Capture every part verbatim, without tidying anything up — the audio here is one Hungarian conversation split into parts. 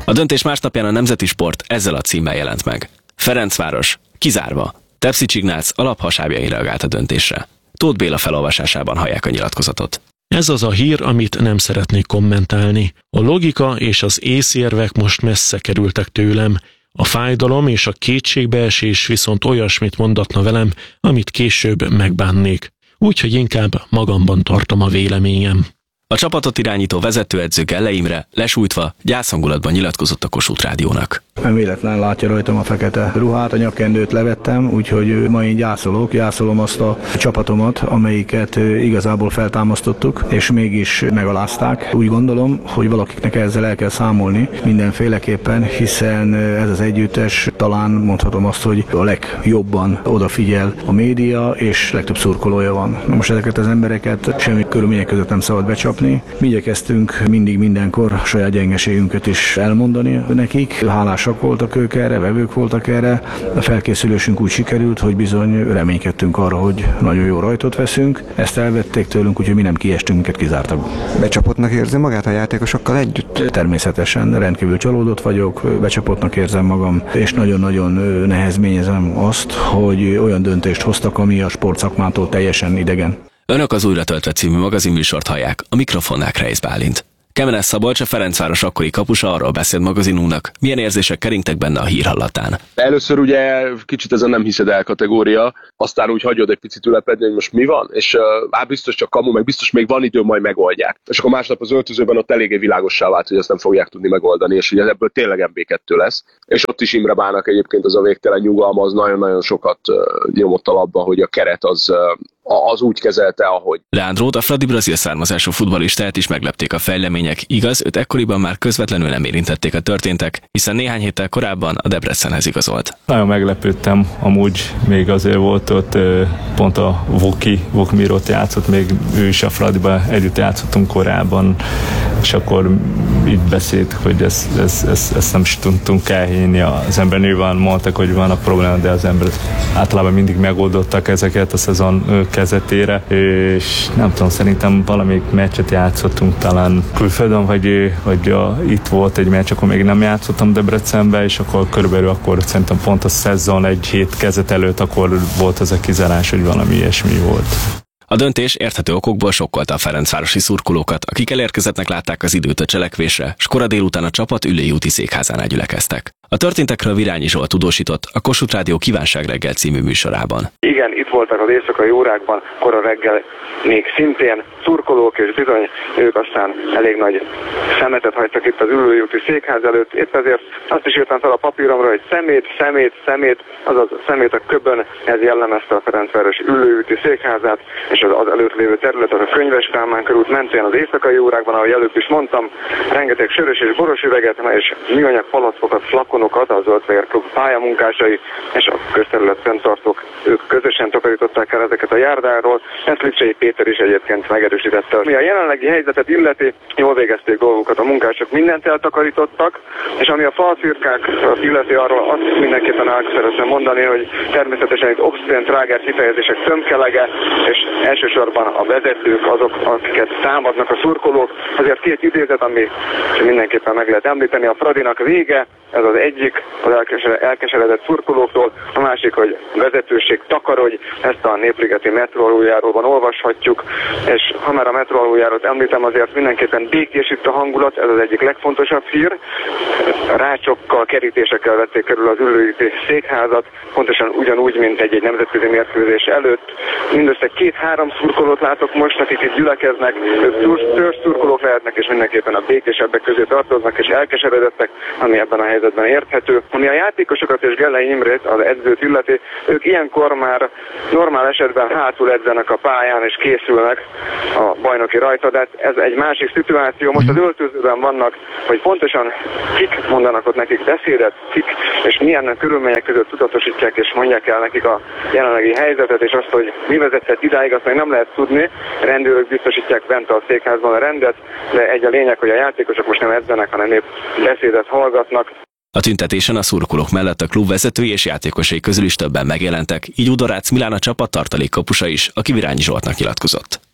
A döntés másnapján a Nemzeti Sport ezzel a címmel jelent meg. Ferencváros kizárva. Tepsics Ignác alaphasábjain reagált a döntésre. Tóth Béla felolvasásában hallják a nyilatkozatot. Ez az a hír, amit nem szeretnék kommentálni. A logika és az észérvek most messze kerültek tőlem. A fájdalom és a kétségbeesés viszont olyasmit mondatna velem, amit később megbánnék. Úgyhogy inkább magamban tartom a véleményem. A csapatot irányító vezetőedző Gelle Imre lesújtva gyászhangulatban nyilatkozott a Kossuth Rádiónak. Nem véletlen látja rajtam a fekete ruhát, a nyakkendőt levettem, úgyhogy ma én gyászolok, gyászolom azt a csapatomat, amelyiket igazából feltámasztottuk, és mégis megalázták. Úgy gondolom, hogy valakiknek ezzel el kell számolni mindenféleképpen, hiszen ez az együttes talán mondhatom azt, hogy a legjobban odafigyel a média, és legtöbb szurkolója van. Most ezeket az embereket semmi körülmények között nem szabad becsapni. Mi igyekeztünk mindig mindenkor a saját gyengeségünket is elmondani nekik. Hálásak voltak ők erre, vevők voltak erre. A felkészülésünk úgy sikerült, hogy bizony reménykedtünk arra, hogy nagyon jó rajtot veszünk. Ezt elvették tőlünk, úgyhogy mi nem kiestünk, minket kizártak. Becsapottnak érzi magát a játékosokkal együtt? Természetesen rendkívül csalódott vagyok, becsapottnak érzem magam, és nagyon-nagyon nehezményezem azt, hogy olyan döntést hoztak, ami a sportszakmától teljesen idegen. Önök az Újra töltve című magazinműsort hallják, a mikrofonnál Kreisz Bálint. Kemenes Szabolcs, a Ferencváros akkori kapusa arról beszélt magazinunknak, milyen érzések keringtek benne a hír hallatán. Először ugye kicsit ez a nem hiszed el kategória, aztán úgy hagyod egy picit ülepedni, hogy most mi van, és uh, hát biztos csak kamu, meg biztos még van idő, majd megoldják. És akkor másnap az öltözőben ott eléggé világossá vált, hogy ezt nem fogják tudni megoldani, és ugye ebből tényleg em bé kettő lesz. És ott is Imre Bának egyébként az a végtelen nyugalma, az nagyon-nagyon sokat uh, nyomott alapba, hogy a keret az uh, az úgy kezelte, ahogy. Leandrót, a fradi brazil származású futballistát is meglepték a fejlemények, igaz, őt ekkoriban már közvetlenül nem érintették a történtek, hiszen néhány héttel korábban a Debrecenhez igazolt. Nagyon meglepődtem, amúgy még azért volt ott pont a Voki, Vokmirot játszott, még ő is a Fradiban együtt játszottunk korábban, és akkor így beszélt, hogy ezt, ezt, ezt, ezt nem is tudtunk elhinni. Az ember nyilván mondtak, hogy van a probléma, de az ember általában mindig megoldottak ezeket a szezon kezetére, és nem tudom, szerintem valamelyik meccset játszottunk talán külföldön, vagy, vagy a, itt volt egy meccs, akkor még nem játszottam Debrecenbe, és akkor körülbelül akkor szerintem pont a szezon egy hét kezet előtt akkor volt az a kizárás, hogy valami ilyesmi volt. A döntés érthető okokból sokkolta a ferencvárosi szurkolókat, akik elérkezettnek látták az időt a cselekvésre, s kora délután a csapat Üllői úti székházánál gyülekeztek. A történtekről Virányi Zsolt tudósított a Kossuth Rádió Kívánság reggel című műsorában. Igen, itt voltak az éjszakai órákban, kora reggel még szintén szurkolók, és bizony ők aztán elég nagy szemetet hagytak itt az Üllői úti székház előtt. Épp ezért azt is írtam fel a papíromra, hogy szemét, szemét, szemét, azaz szemét a köbön, ez jellemezte a Ferencváros Üllői úti székházát, és az, az előtt lévő területet a Könyves Kálmán körút mentén az éjszakai órákban, ahogy előbb is mondtam, rengeteg sörös és boros üveget, és műanyag palackokat, flakonokat, az Zöldfehér Klub pályamunkásai és a közterület fenntartók, ők közösen takarították el ezeket a járdáról. Ezt Lipcsei Péter is egyébként megerősítette. Mi a jelenlegi helyzetet illeti, jól végezték dolgokat a munkások, mindent eltakarítottak, és ami a falfirkákat illeti, arról azt mindenképpen el szeretném mondani, hogy természetesen itt obszcén tráger kifejezések tömkelege, és elsősorban a vezetők azok, akiket támadnak a szurkolók. Azért két idézet, ami mindenképpen meg lehet említeni. A Fradinak vége, ez az egyik, az elkeseredett szurkolóktól, a másik, hogy vezetőség takarodj, ezt a Népligeti metró aluljáróban olvashatjuk, és ha már a metró aluljárót említem, azért mindenképpen békés itt a hangulat, ez az egyik legfontosabb hír. Rácsokkal, kerítésekkel vették körül az Üllői székházat, pontosan ugyanúgy, mint egy-egy nemzetközi mérkőzés előtt. Mindössze két-három szurkolót látok most, akik itt gyülekeznek, ők törzs szurkolók lehetnek, és mindenképpen a békésebbek közé tartoznak, és elkeseredettek, ami ebben a helyzetben érthető. Ami a játékosokat és Gelle Imrét, az edzőt illeti, ők ilyenkor már normál esetben hátul edzenek a pályán, és készülnek a bajnoki rajta, de ez egy másik szituáció. Most az öltözőben vannak, hogy pontosan kik mondanak ott nekik beszédet, kik, és milyen körülmények között tudatosítják, és mondják el nekik a jelenlegi helyzetet, és azt, hogy mi vezetett idáig, azt még nem lehet tudni. Rendőrök biztosítják bent a székházban a rendet, de egy a lényeg, hogy a játékosok most nem edzenek, hanem épp beszédet hallgatnak. A tüntetésen a szurkolók mellett a klub vezetői és játékosai közül is többen megjelentek, így Udorác Milán a csapat tartalékkapusa is, aki Virányi Zsoltnak nyilatkozott.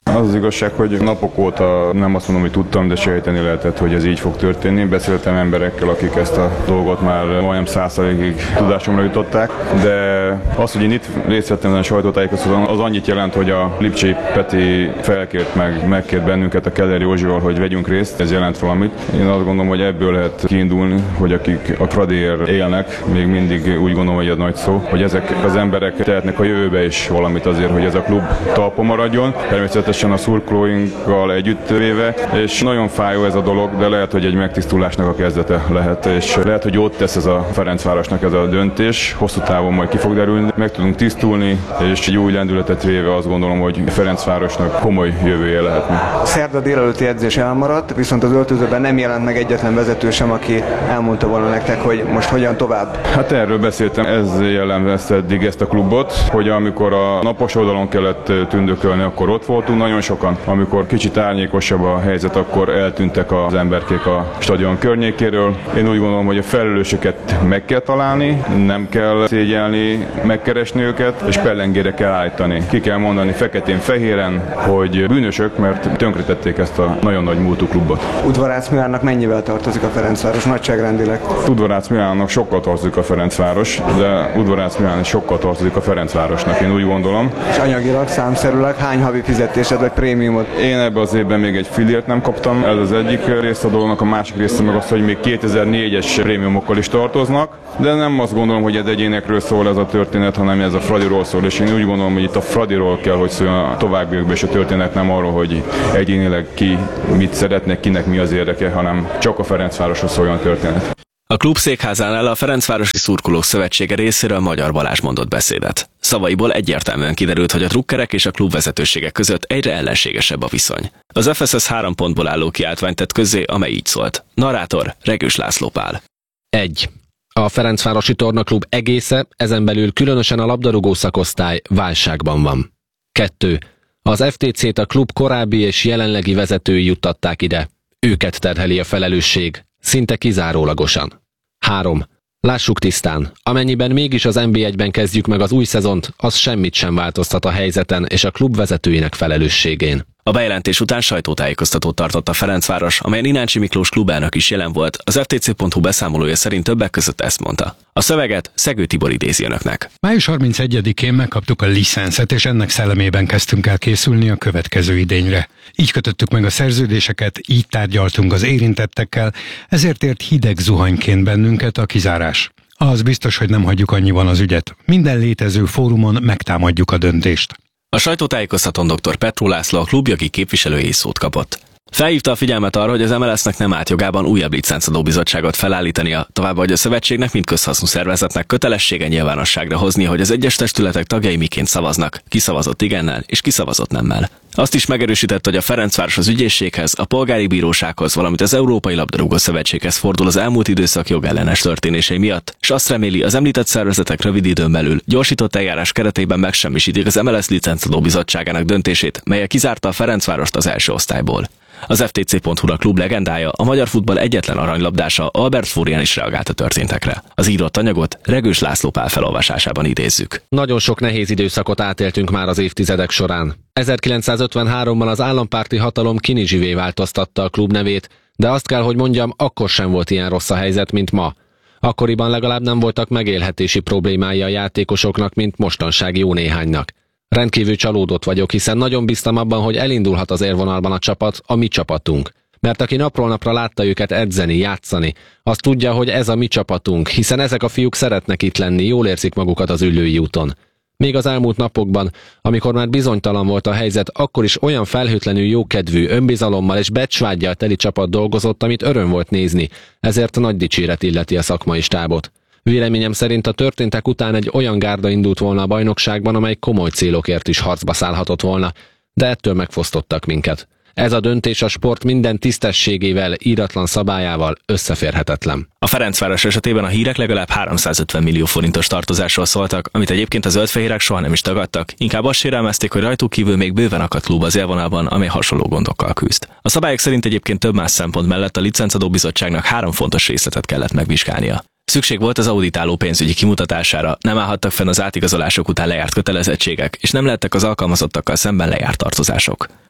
Az az igazság, hogy napok óta nem azt mondom, hogy tudtam, de sejteni lehetett, hogy ez így fog történni. Beszéltem emberekkel, akik ezt a dolgot már majdnem száz százalékig tudásomra jutották, de az, hogy én itt részt vettem a sajtótájékoztatón, az annyit jelent, hogy a Lipcsei Peti felkért meg, megkért bennünket a Keller Józsival, hogy vegyünk részt, ez jelent valamit. Én azt gondolom, hogy ebből lehet kiindulni, hogy akik a Fradiért élnek, még mindig úgy gondolom, hogy ez nagy szó, hogy ezek az emberek tehetnek a jövőbe is valamit azért, hogy ez a klub talpon maradjon. Természetesen a szurkolóinkkal együttvéve, és nagyon fájó ez a dolog, de lehet, hogy egy megtisztulásnak a kezdete lehet, és lehet, hogy ott tesz ez a Ferencvárosnak ez a döntés, hosszú távon majd ki fog derülni, meg tudunk tisztulni, és egy új lendületet véve azt gondolom, hogy Ferencvárosnak komoly jövője lehetne. Szerda délelőtti edzés elmaradt, viszont az öltözőben nem jelent meg egyetlen vezető sem, aki elmondta volna nektek, hogy most hogyan tovább. Hát erről beszéltem, ez jellemezte eddig ezt a klubot, hogy amikor a napos oldalon kellett tündökölni, akkor ott voltunk nagyon sokan. Amikor kicsit árnyékosabb a helyzet, akkor eltűntek az emberkék a stadion környékéről. Én úgy gondolom, hogy a felelősöket meg kell találni, nem kell szégyelni, megkeresni őket, és pellengére kell állítani. Ki kell mondani feketén-fehéren, hogy bűnösök, mert tönkretették ezt a nagyon nagy múltú klubot. Udvarác Milánnak mennyivel tartozik a Ferencváros nagyságrendileg? Udvarác Milánnak sokkal tartozik a Ferencváros, de Udvarác Milán sokkal tartozik a Ferencvárosnak, én úgy gondolom. És anyagilag, számszerűleg hány havi fizetésed vagy prémiumot? Én ebben az évben még egy fillért nem kaptam, ez az egyik része a dolognak, a másik része meg az, hogy még kétezer-négyes prémiumokkal is tartoznak, de nem azt gondolom, hogy ez egyénekről szól ez a történet, hanem ez a Fradiról szól, és én úgy gondolom, hogy itt a Fradiról kell, hogy szóljon a továbbiakban is a történet, nem arról, hogy egyénileg ki mit szeretne, kinek mi az érdeke, hanem csak a Ferencvárosról szóljon a történet. A klub székházánál a Ferencvárosi Szurkolók Szövetsége részéről Magyar Balázs mondott beszédet. Szavaiból egyértelműen kiderült, hogy a drukkerek és a klub vezetőségek között egyre ellenségesebb a viszony. Az ef es es három pontból álló kiáltványt tett közzé, amely így szólt. Narrátor Regős László Pál. egy. A Ferencvárosi Tornaklub egésze, ezen belül különösen a labdarúgó szakosztály válságban van. kettő. Az ef té cét a klub korábbi és jelenlegi vezetői juttatták ide. Őket terheli a felelősség, szinte kizárólagosan. három. Lássuk tisztán, amennyiben mégis az en bé egyben kezdjük meg az új szezont, az semmit sem változtat a helyzeten és a klub vezetőinek felelősségén. A bejelentés után sajtótájékoztatót tartott a Ferencváros, amelyen Ináncsi Miklós klubelnök is jelen volt, az ef té cé pont hu beszámolója szerint többek között ezt mondta. A szöveget Szegő Tibor idézi önöknek. május harmincegyedikén megkaptuk a licenszet, és ennek szellemében kezdtünk el készülni a következő idényre. Így kötöttük meg a szerződéseket, így tárgyaltunk az érintettekkel, ezért ért hideg zuhanyként bennünket a kizárás. Az biztos, hogy nem hagyjuk annyiban az ügyet. Minden létező fórumon megtámadjuk a döntést. A sajtótájékoztatón dr. Petró László, a klubjogi képviselője is szót kapott. Felhívta a figyelmet arra, hogy az em el es-nek nem állt jogában újabb licencadó bizottságot felállítania, továbbá, hogy a szövetségnek, mint közhasznú szervezetnek kötelessége nyilvánosságra hozni, hogy az egyes testületek tagjai miként szavaznak, ki szavazott igennel és ki szavazott nemmel. Azt is megerősített, hogy a Ferencváros az ügyészséghez, a polgári bírósághoz, valamint az Európai Labdarúgó Szövetséghez fordul az elmúlt időszak jogellenes történései miatt, és azt reméli, az említett szervezetek rövid időn belül gyorsított eljárás keretében megsemmisítik az em el es licencadó bizottságának döntését, mely kizárta a Ferencvárost az első osztályból. Az ef té cé pont hu klub legendája, a magyar futball egyetlen aranylabdása Albert Flórián is reagált a történtekre. Az írott anyagot Regős László Pál felolvasásában idézzük. Nagyon sok nehéz időszakot átéltünk már az évtizedek során. ezerkilencszázötvenháromban az állampárti hatalom Kinizsivé változtatta a klub nevét, de azt kell, hogy mondjam, akkor sem volt ilyen rossz a helyzet, mint ma. Akkoriban legalább nem voltak megélhetési problémái a játékosoknak, mint mostanság jó néhánynak. Rendkívül csalódott vagyok, hiszen nagyon bíztam abban, hogy elindulhat az érvonalban a csapat, a mi csapatunk. Mert aki napról napra látta őket edzeni, játszani, az tudja, hogy ez a mi csapatunk, hiszen ezek a fiúk szeretnek itt lenni, jól érzik magukat az Üllői úton. Még az elmúlt napokban, amikor már bizonytalan volt a helyzet, akkor is olyan felhőtlenül jókedvű, önbizalommal és becsvággyal teli csapat dolgozott, amit öröm volt nézni, ezért nagy dicséret illeti a szakmai stábot. Véleményem szerint a történtek után egy olyan gárda indult volna a bajnokságban, amely komoly célokért is harcba szállhatott volna, de ettől megfosztottak minket. Ez a döntés a sport minden tisztességével, íratlan szabályával összeférhetetlen. A Ferencváros esetében a hírek legalább háromszázötven millió forintos tartozásról szóltak, amit egyébként a zöldfehérek soha nem is tagadtak, inkább azt sérelmezték, hogy rajtuk kívül még bőven akadt klub az élvonalban, amely hasonló gondokkal küzd. A szabályok szerint egyébként több más szempont mellett a licencadó bizottságnak három fontos részletet kellett megvizsgálnia. Szükség volt az auditáló pénzügyi kimutatására, nem állhattak fenn az átigazolások után lejárt kötelezettségek, és nem lehettek az alkalmazottakkal szemben lejárt tartozások.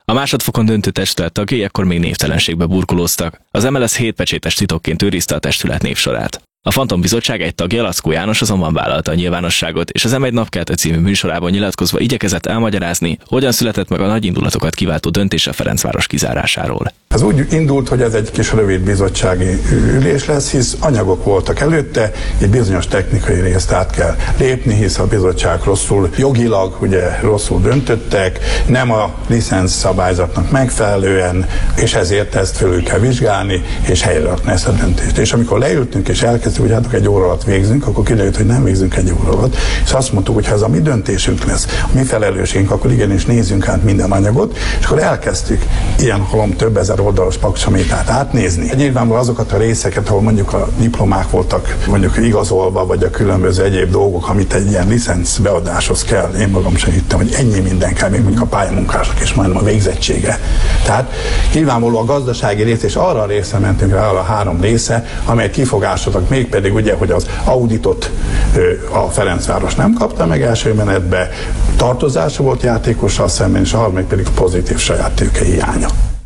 A másodfokon döntő testület tagjai ekkor még névtelenségbe burkolóztak. Az em el es hét pecsétes titokként őrizte a testület névsorát. A Fantom Bizottság egy tagja, Lackó János azonban vállalta a nyilvánosságot, és az em egy Napkelte című műsorában nyilatkozva igyekezett elmagyarázni, hogyan született meg a nagy indulatokat kiváltó döntés a Ferencváros kizárásáról. Ez úgy indult, hogy ez egy kis rövid bizottsági ülés lesz, hisz anyagok voltak előtte, egy bizonyos technikai részt át kell lépni, hisz a bizottság rosszul, jogilag ugye rosszul döntöttek, nem a licensz szabályzatnak megfelelően, és ezért ezt felül kell vizsgálni, és helyre rakni ezt a döntést. És amikor leültünk és elkezdtünk, hogy hát egy óra alatt végzünk, akkor kiderült, hogy nem végzünk egy óra alatt, és azt mondtuk, hogy ha ez a mi döntésünk lesz, a mi felelősségünk, akkor igenis nézzünk át minden anyagot, és akkor elkezdtük ilyen halom több ezer oldalas paksamétát átnézni. Nyilvánvalóan azokat a részeket, ahol mondjuk a diplomák voltak mondjuk igazolva, vagy a különböző egyéb dolgok, amit egy ilyen licenc beadáshoz kell, én magam sem hittem, hogy ennyi minden kell, még mondjuk a pályamunkásnak és majdnem a végzettsége. Tehát nyilvánvaló a gazdasági rész, és arra a részre mentünk rá, a három része, amelyet kifogásodtak, mégpedig ugye, hogy az auditot a Ferencváros nem kapta meg első menetbe, tartozása volt játékossal szemben, és a harmadik pedig pozitív saját tőke hiánya.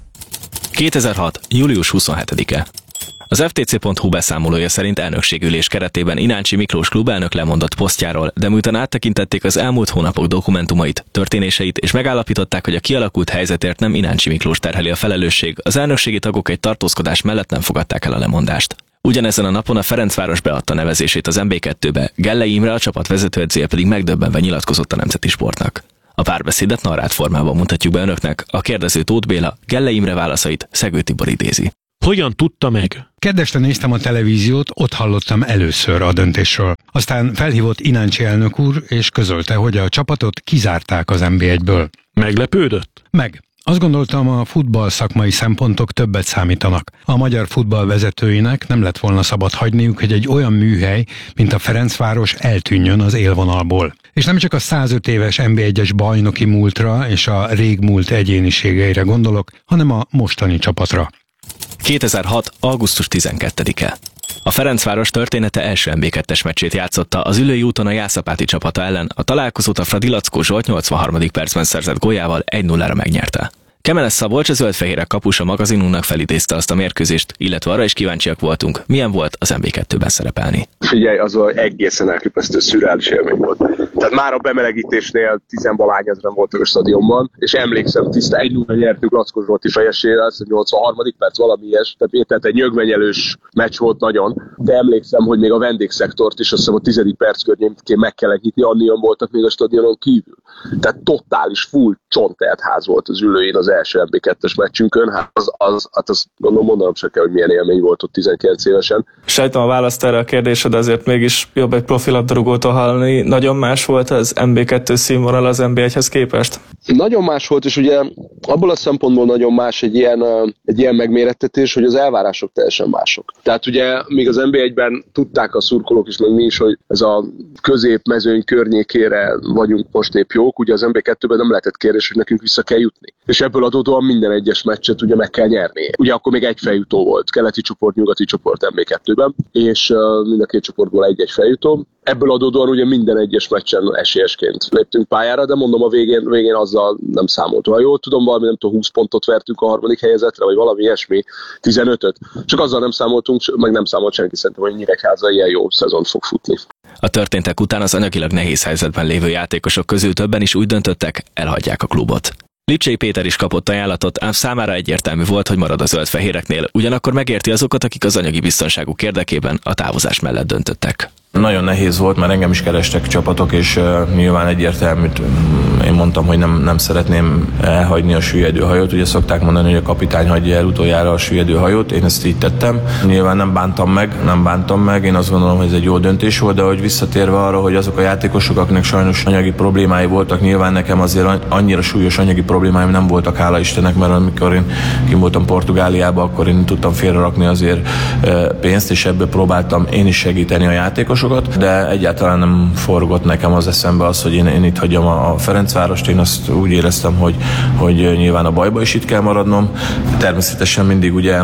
kétezer-hat. július huszonhetedike. Az ef té cé pont hú beszámolója szerint elnökségülés keretében Ináncsi Miklós klubelnök lemondott posztjáról, de miután áttekintették az elmúlt hónapok dokumentumait, történéseit, és megállapították, hogy a kialakult helyzetért nem Ináncsi Miklós terheli a felelősség, az elnökségi tagok egy tartózkodás mellett nem fogadták el a lemondást. Ugyanezen a napon a Ferencváros beadta nevezését az em bé kettőbe, Gellei Imre, a csapat vezetőedzője pedig megdöbbenve nyilatkozott a Nemzeti Sportnak. A párbeszédet narrát formában mutatjuk be önöknek, a kérdező Tóth Béla, Gellei Imre válaszait Szegő Tibor idézi. Hogyan tudta meg? Kedveste néztem a televíziót, ott hallottam először a döntésről. Aztán felhívott Ináncsi elnök úr, és közölte, hogy a csapatot kizárták az em bé egyből. Meglepődött? Meg. Azt gondoltam, a futball szakmai szempontok többet számítanak. A magyar futball vezetőinek nem lett volna szabad hagyniuk, hogy egy olyan műhely, mint a Ferencváros eltűnjön az élvonalból. És nem csak a százöt éves em bé egyes bajnoki múltra és a régmúlt egyéniségeire gondolok, hanem a mostani csapatra. kétezer-hat. augusztus tizenkettedike. A Ferencváros története első em bé kettes meccsét játszotta az Üllői úton a Jászapáti csapata ellen, a találkozót a Fradi Lackó Zsolt nyolcvanharmadik percben szerzett góljával egy nullára megnyerte. Kemenes Szabolcs, a zöldfehérek kapusa magazinunknak felidézte azt a mérkőzést, illetve arra is kíváncsiak voltunk, milyen volt az em bé kettőben szerepelni. Figyelj, az egészen elképesztő szürreális élmény volt. Tehát már a bemelegítésnél tizenvalahányezren voltak a stadionban, és emlékszem, tiszta egy nulla nyertünk Lackó Zsolti fejésére, az nyolcvanharmadik perc, valami ilyes, tehát, tehát egy nyögvenyelős meccs volt nagyon, de emlékszem, hogy még a vendégszektort is, azt hiszem a tizedik perc környékén meg kellett nyitni, annyian voltak még a stadionon kívül. Tehát totális full csontelt ház volt az Üllőjén az első em bé kettes meccsünkön, hát az, az, hát az gondolom mondanom se kell, hogy milyen élmény volt ott tizenkilenc évesen. Sejtem a választ erre a kérdésre, de azért mégis jobb egy profi labdarúgótól hallani. Nagyon más volt az em bé kettő színvonal az em bé egyhez képest? Nagyon más volt, és ugye abból a szempontból nagyon más egy ilyen, egy ilyen megmérettetés, hogy az elvárások teljesen mások. Tehát ugye még az em bé egyben tudták a szurkolók is, meg mi is, hogy ez a középmezőny környékére vagyunk most épp jók, ugye az em bé kettőben nem lehetett kérdés, hogy nekünk vissza kell jutni. És ebből adódóan minden egyes meccset ugye meg kell nyerni. Ugye akkor még egy feljutó volt, keleti csoport, nyugati csoport em bé kettőben, és uh, mind a két csoportból egy-egy feljutó. Ebből adódóan ugye minden egyes meccsen esélyesként léptünk pályára, de mondom a végén, végén azzal nem számoltunk. Ha jól tudom, valami nem tudom, húsz pontot vertünk a harmadik helyezetre, vagy valami ilyesmi, tizenötöt. Csak azzal nem számoltunk, meg nem számolt senki szerintem, hogy Nyíregyháza ilyen jó szezont fog futni. A történtek után az anyagilag nehéz helyzetben lévő játékosok közül többen is úgy döntöttek, elhagyják a klubot. Lipcsei Péter is kapott ajánlatot, ám számára egyértelmű volt, hogy marad a zöldfehéreknél, ugyanakkor megérti azokat, akik az anyagi biztonságuk érdekében a távozás mellett döntöttek. Nagyon nehéz volt, mert engem is kerestek csapatok, és uh, nyilván egyértelmű, én mondtam, hogy nem, nem szeretném elhagyni a süllyedőhajót. Ugye szokták mondani, hogy a kapitány hagyja el utoljára a süllyedőhajót, én ezt így tettem. Nyilván nem bántam meg, nem bántam meg, én azt gondolom, hogy ez egy jó döntés volt, de hogy visszatérve arra, hogy azok a játékosok, akiknek sajnos anyagi problémái voltak, nyilván nekem azért annyira súlyos anyagi problémáim nem voltak, hála Istennek, mert amikor én kim voltam Portugáliában, akkor én tudtam félrerakni azért pénzt, és ebből próbáltam én is segíteni a játékosokat, de egyáltalán nem forgott nekem az eszembe az, hogy én, én itt hagyjam a Ferencvárost. Én azt úgy éreztem, hogy, hogy nyilván a bajba is itt kell maradnom. Természetesen mindig ugye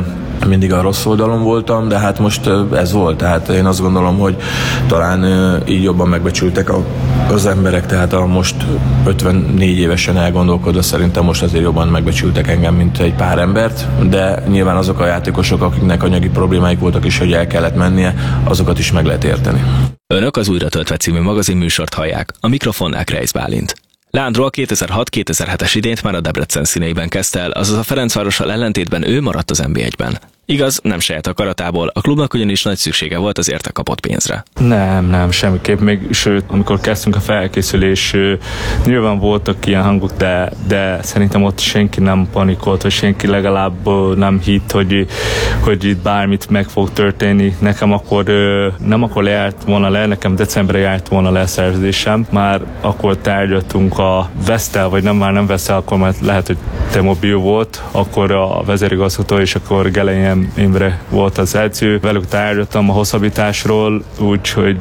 mindig a rossz oldalon voltam, de hát most ez volt, tehát én azt gondolom, hogy talán így jobban megbecsültek a, az emberek, tehát a most ötvennégy évesen elgondolkodva szerintem most azért jobban megbecsültek engem, mint egy pár embert, de nyilván azok a játékosok, akiknek anyagi problémáik voltak és hogy el kellett mennie, azokat is meg lehet érteni. Önök az Újra töltve című magazinműsort hallják, a mikrofonnál Kreisz Bálint. Leandro a kétezer-hat-kétezer-hetes idényt már a Debrecen színeiben kezdte el, azaz a Ferencvárossal ellentétben ő maradt az en bé egyben. Igaz, nem saját akaratából, a klubnak ugyanis nagy szüksége volt az érte kapott pénzre. Nem, nem, semmiképp. Még sőt, amikor kezdtünk a felkészülés, nyilván voltak ilyen hangok, de, de szerintem ott senki nem panikolt, vagy senki legalább nem hitt, hogy, hogy itt bármit meg fog történni. Nekem akkor nem akkor lejárt volna le, nekem decemberre járt volna le a szerződésem. Már akkor tárgyaltunk a Vesztel, vagy nem, már nem Vesztel, akkor már lehet, hogy T-Mobile volt, akkor a vezérigazgató és akkor Gelei Imre volt az edző, velük tárgyaltam a hosszabbításról, úgyhogy,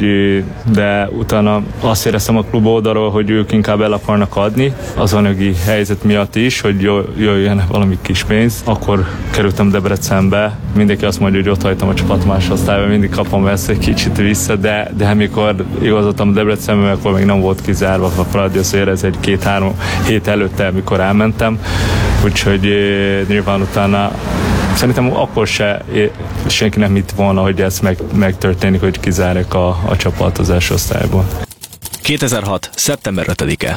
de utána azt éreztem a klub oldalról, hogy ők inkább el akarnak adni, az anyagi helyzet miatt is, hogy jöjjön valami kis pénz. Akkor kerültem Debrecenbe, mindenki azt mondja, hogy ott hagytam a csapat másodosztályba, mindig kapom ezt egy kicsit vissza, de, de amikor igazoltam Debrecenbe, akkor még nem volt kizárva a Fradi, azért ez egy két-három hét előtte, amikor elmentem, úgyhogy nyilván utána szerintem akkor se senki nem hitt volna, hogy ez meg, megtörténik, hogy kizárják a, a csapat az első osztályból. kétezer-hat. szeptember ötödike.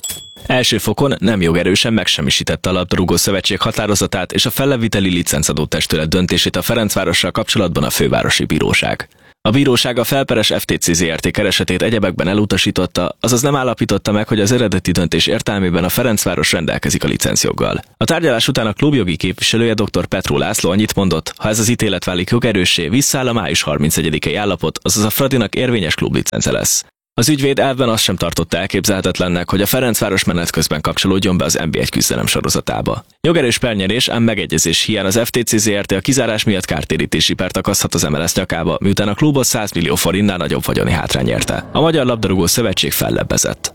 Első fokon nem jogerősen megsemmisítette a Labdarúgó Szövetség határozatát és a felleviteli licencadó testület döntését a Ferencvárossal kapcsolatban a Fővárosi Bíróság. A bíróság a felperes ef té cé zé er té keresetét egyebekben elutasította, azaz nem állapította meg, hogy az eredeti döntés értelmében a Ferencváros rendelkezik a licencjoggal. A tárgyalás után a klubjogi képviselője dr. Petró László annyit mondott, ha ez az ítélet válik jogerőssé, visszáll a május harmincegyedikei állapot, azaz a Fradinak érvényes klublicence lesz. Az ügyvéd elvben azt sem tartotta elképzelhetetlennek, hogy a Ferencváros menet közben kapcsolódjon be az en bé egy küzdelem sorozatába. Jogerős pernyerés, ám megegyezés hiány az ef té cé zé er té a kizárás miatt kártérítési pert akaszthat az em el es nyakába, miután a klubot száz millió forintnál nagyobb vagyoni hátrány érte. A Magyar Labdarúgó Szövetség fellebbezett.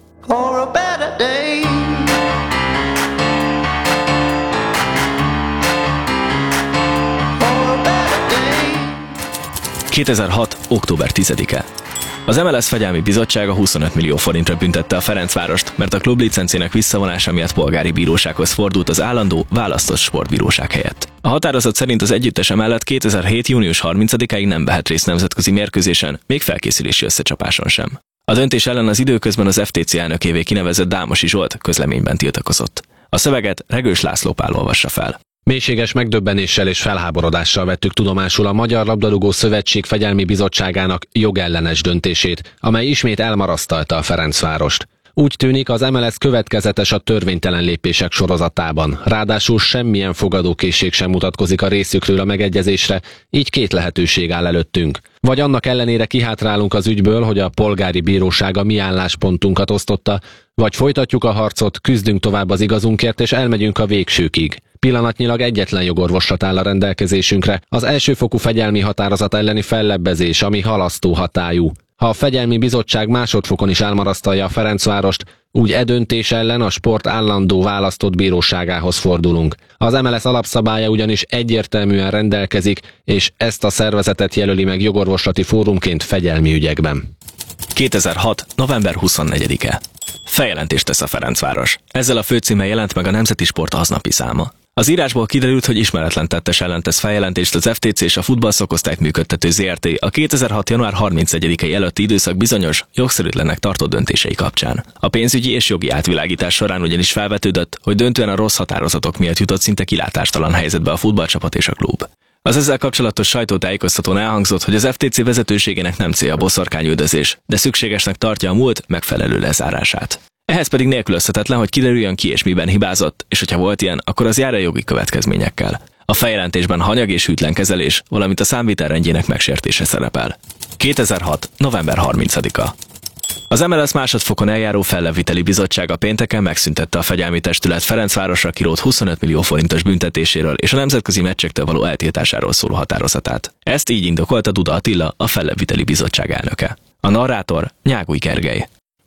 kétezer-hat. október tizedike. Az em el es Fegyelmi Bizottsága huszonöt millió forintra büntette a Ferencvárost, mert a klub licencének visszavonása miatt polgári bírósághoz fordult az állandó, választott sportbíróság helyett. A határozat szerint az együttes emellett kétezer-hét. június harmincadikáig nem vehet részt nemzetközi mérkőzésen, még felkészülési összecsapáson sem. A döntés ellen az időközben az ef té cé elnökévé kinevezett Dámosi Zsolt közleményben tiltakozott. A szöveget Regős László Pál olvassa fel. Mélységes megdöbbenéssel és felháborodással vettük tudomásul a Magyar Labdarúgó Szövetség Fegyelmi Bizottságának jogellenes döntését, amely ismét elmarasztalta a Ferencvárost. Úgy tűnik, az em el es következetes a törvénytelen lépések sorozatában, ráadásul semmilyen fogadókészség sem mutatkozik a részükről a megegyezésre, így két lehetőség áll előttünk. Vagy annak ellenére kihátrálunk az ügyből, hogy a polgári bíróság a mi álláspontunkat osztotta, vagy folytatjuk a harcot, küzdünk tovább az igazunkért és elmegyünk a végsőkig. Pillanatnyilag egyetlen jogorvoslat áll a rendelkezésünkre, az elsőfokú fegyelmi határozat elleni fellebbezés, ami halasztó hatályú. Ha a Fegyelmi Bizottság másodfokon is elmarasztalja a Ferencvárost, úgy e döntés ellen a sport állandó választott bíróságához fordulunk. Az em el es alapszabálya ugyanis egyértelműen rendelkezik, és ezt a szervezetet jelöli meg jogorvoslati fórumként fegyelmi ügyekben. kétezer-hat. november huszonnegyedike. Feljelentést tesz a Ferencváros. Ezzel a főcímmel jelent meg a Nemzeti Sport aznapi száma. Az írásból kiderült, hogy ismeretlen tettes ellen tesz feljelentést az ef té cé és a futballszakosztályt működtető zé er té a kétezer-hat. január harmincegyedikei előtti időszak bizonyos, jogszerűtlennek tartott döntései kapcsán. A pénzügyi és jogi átvilágítás során ugyanis felvetődött, hogy döntően a rossz határozatok miatt jutott szinte kilátástalan helyzetbe a futballcsapat és a klub. Az ezzel kapcsolatos sajtótájékoztatón elhangzott, hogy az ef té cé vezetőségének nem célja a boszorkányüldözés, de szükségesnek tartja a múlt megfelelő lezárását. Ehhez pedig nélkülözhetetlen, hogy kiderüljön ki és miben hibázott, és hogyha volt ilyen, akkor az jár a jogi következményekkel. A feljelentésben hanyag és hűtlen kezelés, valamint a számvitel rendjének megsértése szerepel. kétezer-hat. november harmincadika. Az em el es másodfokon eljáró felleviteli bizottsága pénteken megszüntette a fegyelmi testület Ferencvárosra kirótt huszonöt millió forintos büntetéséről és a nemzetközi meccsektől való eltiltásáról szóló határozatát. Ezt így indokolta Duda Attila, a felleviteli bizottság elnöke. A narrátor Nyáguly Gergely.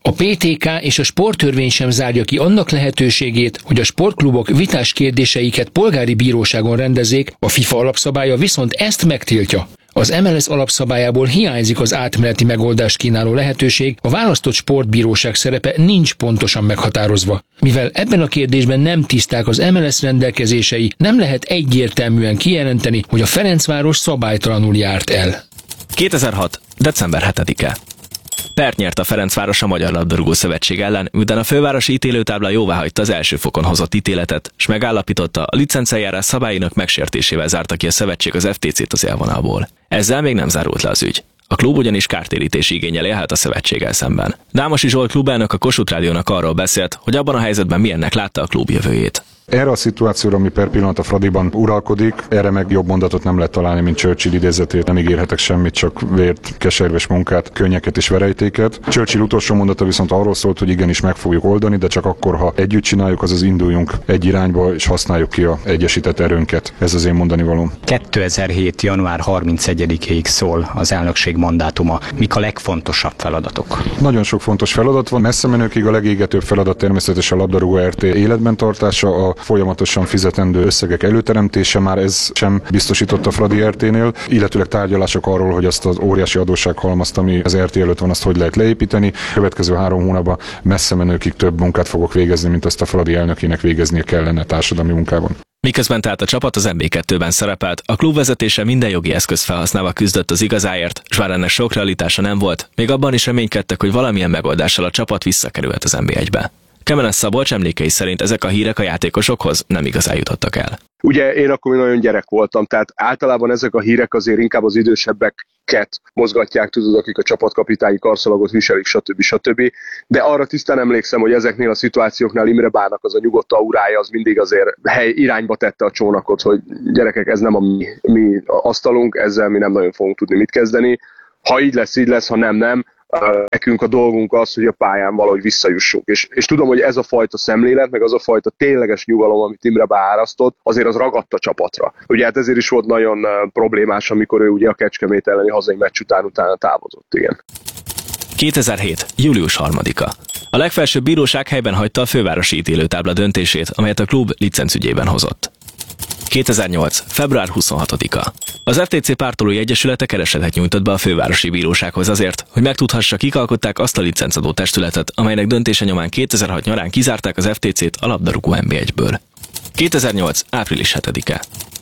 A pé té ká és a sporttörvény sem zárja ki annak lehetőségét, hogy a sportklubok vitás kérdéseiket polgári bíróságon rendezzék, a FIFA alapszabálya viszont ezt megtiltja. Az em el es alapszabályából hiányzik az átmeneti megoldást kínáló lehetőség, a választott sportbíróság szerepe nincs pontosan meghatározva. Mivel ebben a kérdésben nem tiszták az em el es rendelkezései, nem lehet egyértelműen kijelenteni, hogy a Ferencváros szabálytalanul járt el. kétezer-hat. december hetedike. Pert nyert a Ferencváros a Magyar Labdarúgó Szövetség ellen, miután a fővárosi ítélőtábla jóváhagyta az első fokon hozott ítéletet, és megállapította, a licenceljárás szabályainak megsértésével zárta ki a szövetség az ef té cét az élvonalból. Ezzel még nem zárult le az ügy. A klub ugyanis kártérítési igénnyel élhet a szövetséggel szemben. Dámosi Zsolt klubelnök a Kossuth Rádiónak arról beszélt, hogy abban a helyzetben milyennek látta a klub jövőjét. Erre a szituációra, ami per pillanat a Fradiban uralkodik, erre meg jobb mondatot nem lehet találni, mint Churchill idézetét. Nem ígérhetek semmit, csak vért, keserves munkát, könnyeket és verejtéket. Churchill utolsó mondata viszont arról szólt, hogy igenis meg fogjuk oldani, de csak akkor, ha együtt csináljuk, azaz induljunk egy irányba, és használjuk ki a egyesített erőnket. Ez az én mondani valóm. kétezer-hét. január harmincegyedikéig szól az elnökség mandátuma. Mik a legfontosabb feladatok? Nagyon sok fontos feladat van. Messze menőkig a legégetőbb feladat természetesen a labdarúgó er té életben tartása, a folyamatosan fizetendő összegek előteremtése, már ez sem biztosított a Fradi er té-nél, illetőleg tárgyalások arról, hogy azt az óriási adóssághalmazt, ami az er té előtt van, azt hogy lehet leépíteni. Következő három hónapban messze menőkig több munkát fogok végezni, mint azt a Fradi elnökének végeznie kellene társadalmi munkában. Miközben tehát a csapat az em bé kettőben szerepelt, a klub vezetése minden jogi eszköz felhasználva küzdött az igazáért, s bár ennek sok realitása nem volt, még abban is reménykedtek, hogy valamilyen megoldással a csapat visszakerülhet az em bé egybe. Kemenes Szabolcs emlékei szerint ezek a hírek a játékosokhoz nem igazán jutottak el. Ugye én akkor még nagyon gyerek voltam, tehát általában ezek a hírek azért inkább az idősebbeket mozgatják, tudod, akik a csapatkapitányi karszalagot viselik, stb. stb. De arra tisztán emlékszem, hogy ezeknél a szituációknál Imre Bának az a nyugodt aurája, az mindig azért hely irányba tette a csónakot, hogy gyerekek, ez nem a mi, mi asztalunk, ezzel mi nem nagyon fogunk tudni mit kezdeni. Ha így lesz, így lesz, ha nem, nem. Nekünk a dolgunk az, hogy a pályán valahogy visszajussunk. És, és tudom, hogy ez a fajta szemlélet, meg az a fajta tényleges nyugalom, amit Imre beárasztott, azért az ragadt a csapatra. Ugye hát ezért is volt nagyon problémás, amikor ő ugye a Kecskemét elleni hazai meccs után utána távozott, igen. kétezer-hét. július harmadika. A legfelsőbb bíróság helyben hagyta a fővárosi ítélőtábla döntését, amelyet a klub licencügyében hozott. kétezer-nyolc. február huszonhatodika. Az ef té cé pártolói egyesülete keresetet nyújtott be a fővárosi bírósághoz azért, hogy megtudhassa, kik alkották azt a licencadó testületet, amelynek döntése nyomán kétezer-hat nyarán kizárták az ef té cét a labdarúgó en bé egyből. kétezer-nyolc. április hetedike.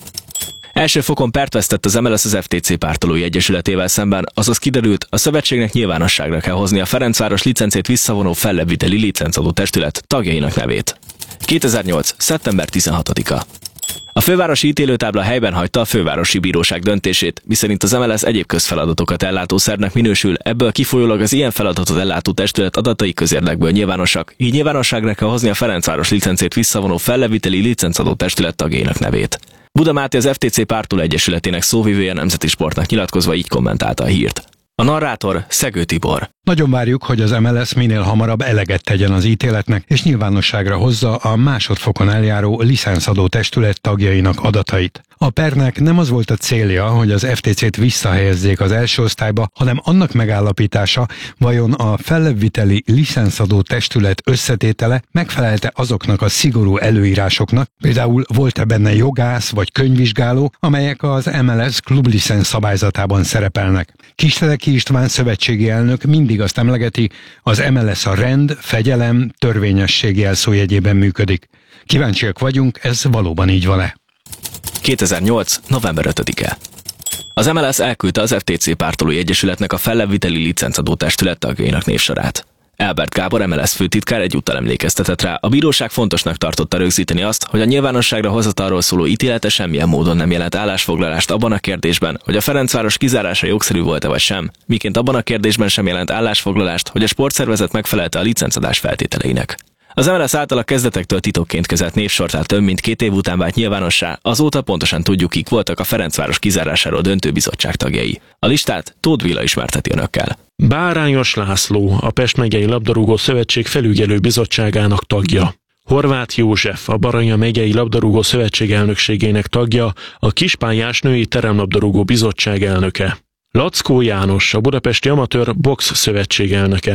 Első fokon pert vesztett az em el es az ef té cé pártolói egyesületével szemben, azaz kiderült, a szövetségnek nyilvánosságra kell hozni a Ferencváros licencét visszavonó fellebbviteli licencadó testület tagjainak nevét. kétezer-nyolc. szeptember tizenhatodika. A fővárosi ítélőtábla helyben hagyta a fővárosi bíróság döntését, miszerint az em el es egyéb közfeladatokat ellátó szervnek minősül, ebből kifolyólag az ilyen feladatot ellátó testület adatai közérdekből nyilvánosak, így nyilvánosságra kell hozni a Ferencváros licencét visszavonó felleviteli licencadó testület tagjainak nevét. Buda Máté, az ef té cé pártoló egyesületének szóvivője Nemzeti Sportnak nyilatkozva így kommentálta a hírt. A narrátor Szegő Tibor. Nagyon várjuk, hogy az em el es minél hamarabb eleget tegyen az ítéletnek, és nyilvánosságra hozza a másodfokon eljáró licenszadó testület tagjainak adatait. A pernek nem az volt a célja, hogy az ef té cét visszahelyezzék az első osztályba, hanem annak megállapítása, vajon a fellebbviteli licenszadó testület összetétele megfelelte azoknak a szigorú előírásoknak, például volt-e benne jogász vagy könyvvizsgáló, amelyek az em el es klublicensz szabályzatában szerepelnek. Kisteleki István szövetségi elnök mindig azt emlegeti, az em el es a rend, fegyelem, törvényesség jelszójegyében működik. Kíváncsiak vagyunk, ez valóban így van-e? kétezer-nyolc. november ötödike. Az em el es elküldte az ef té cé pártolói egyesületnek a fellebbviteli licencadó testület tagjainak névsorát. Elbert Gábor em el es főtitkár egyúttal emlékeztetett rá, a bíróság fontosnak tartotta rögzíteni azt, hogy a nyilvánosságra hozatalról szóló ítélete semmilyen módon nem jelent állásfoglalást abban a kérdésben, hogy a Ferencváros kizárása jogszerű volt-e vagy sem, miként abban a kérdésben sem jelent állásfoglalást, hogy a sportszervezet megfelelte a licencadás feltételeinek. Az em el es által a kezdetektől titokként kezelt névsortál több mint két év után vált nyilvánossá, azóta pontosan tudjuk, kik voltak a Ferencváros kizárásáról döntő bizottság tagjai. A listát Tóth Béla ismerteti önökkel. Bárányos László, a Pest megyei labdarúgó szövetség felügyelő bizottságának tagja. Horváth József, a Baranya megyei labdarúgó szövetség elnökségének tagja, a Kispályás női teremlabdarúgó bizottság elnöke. Lackó János, a Budapesti Amatőr Box szövetség elnöke.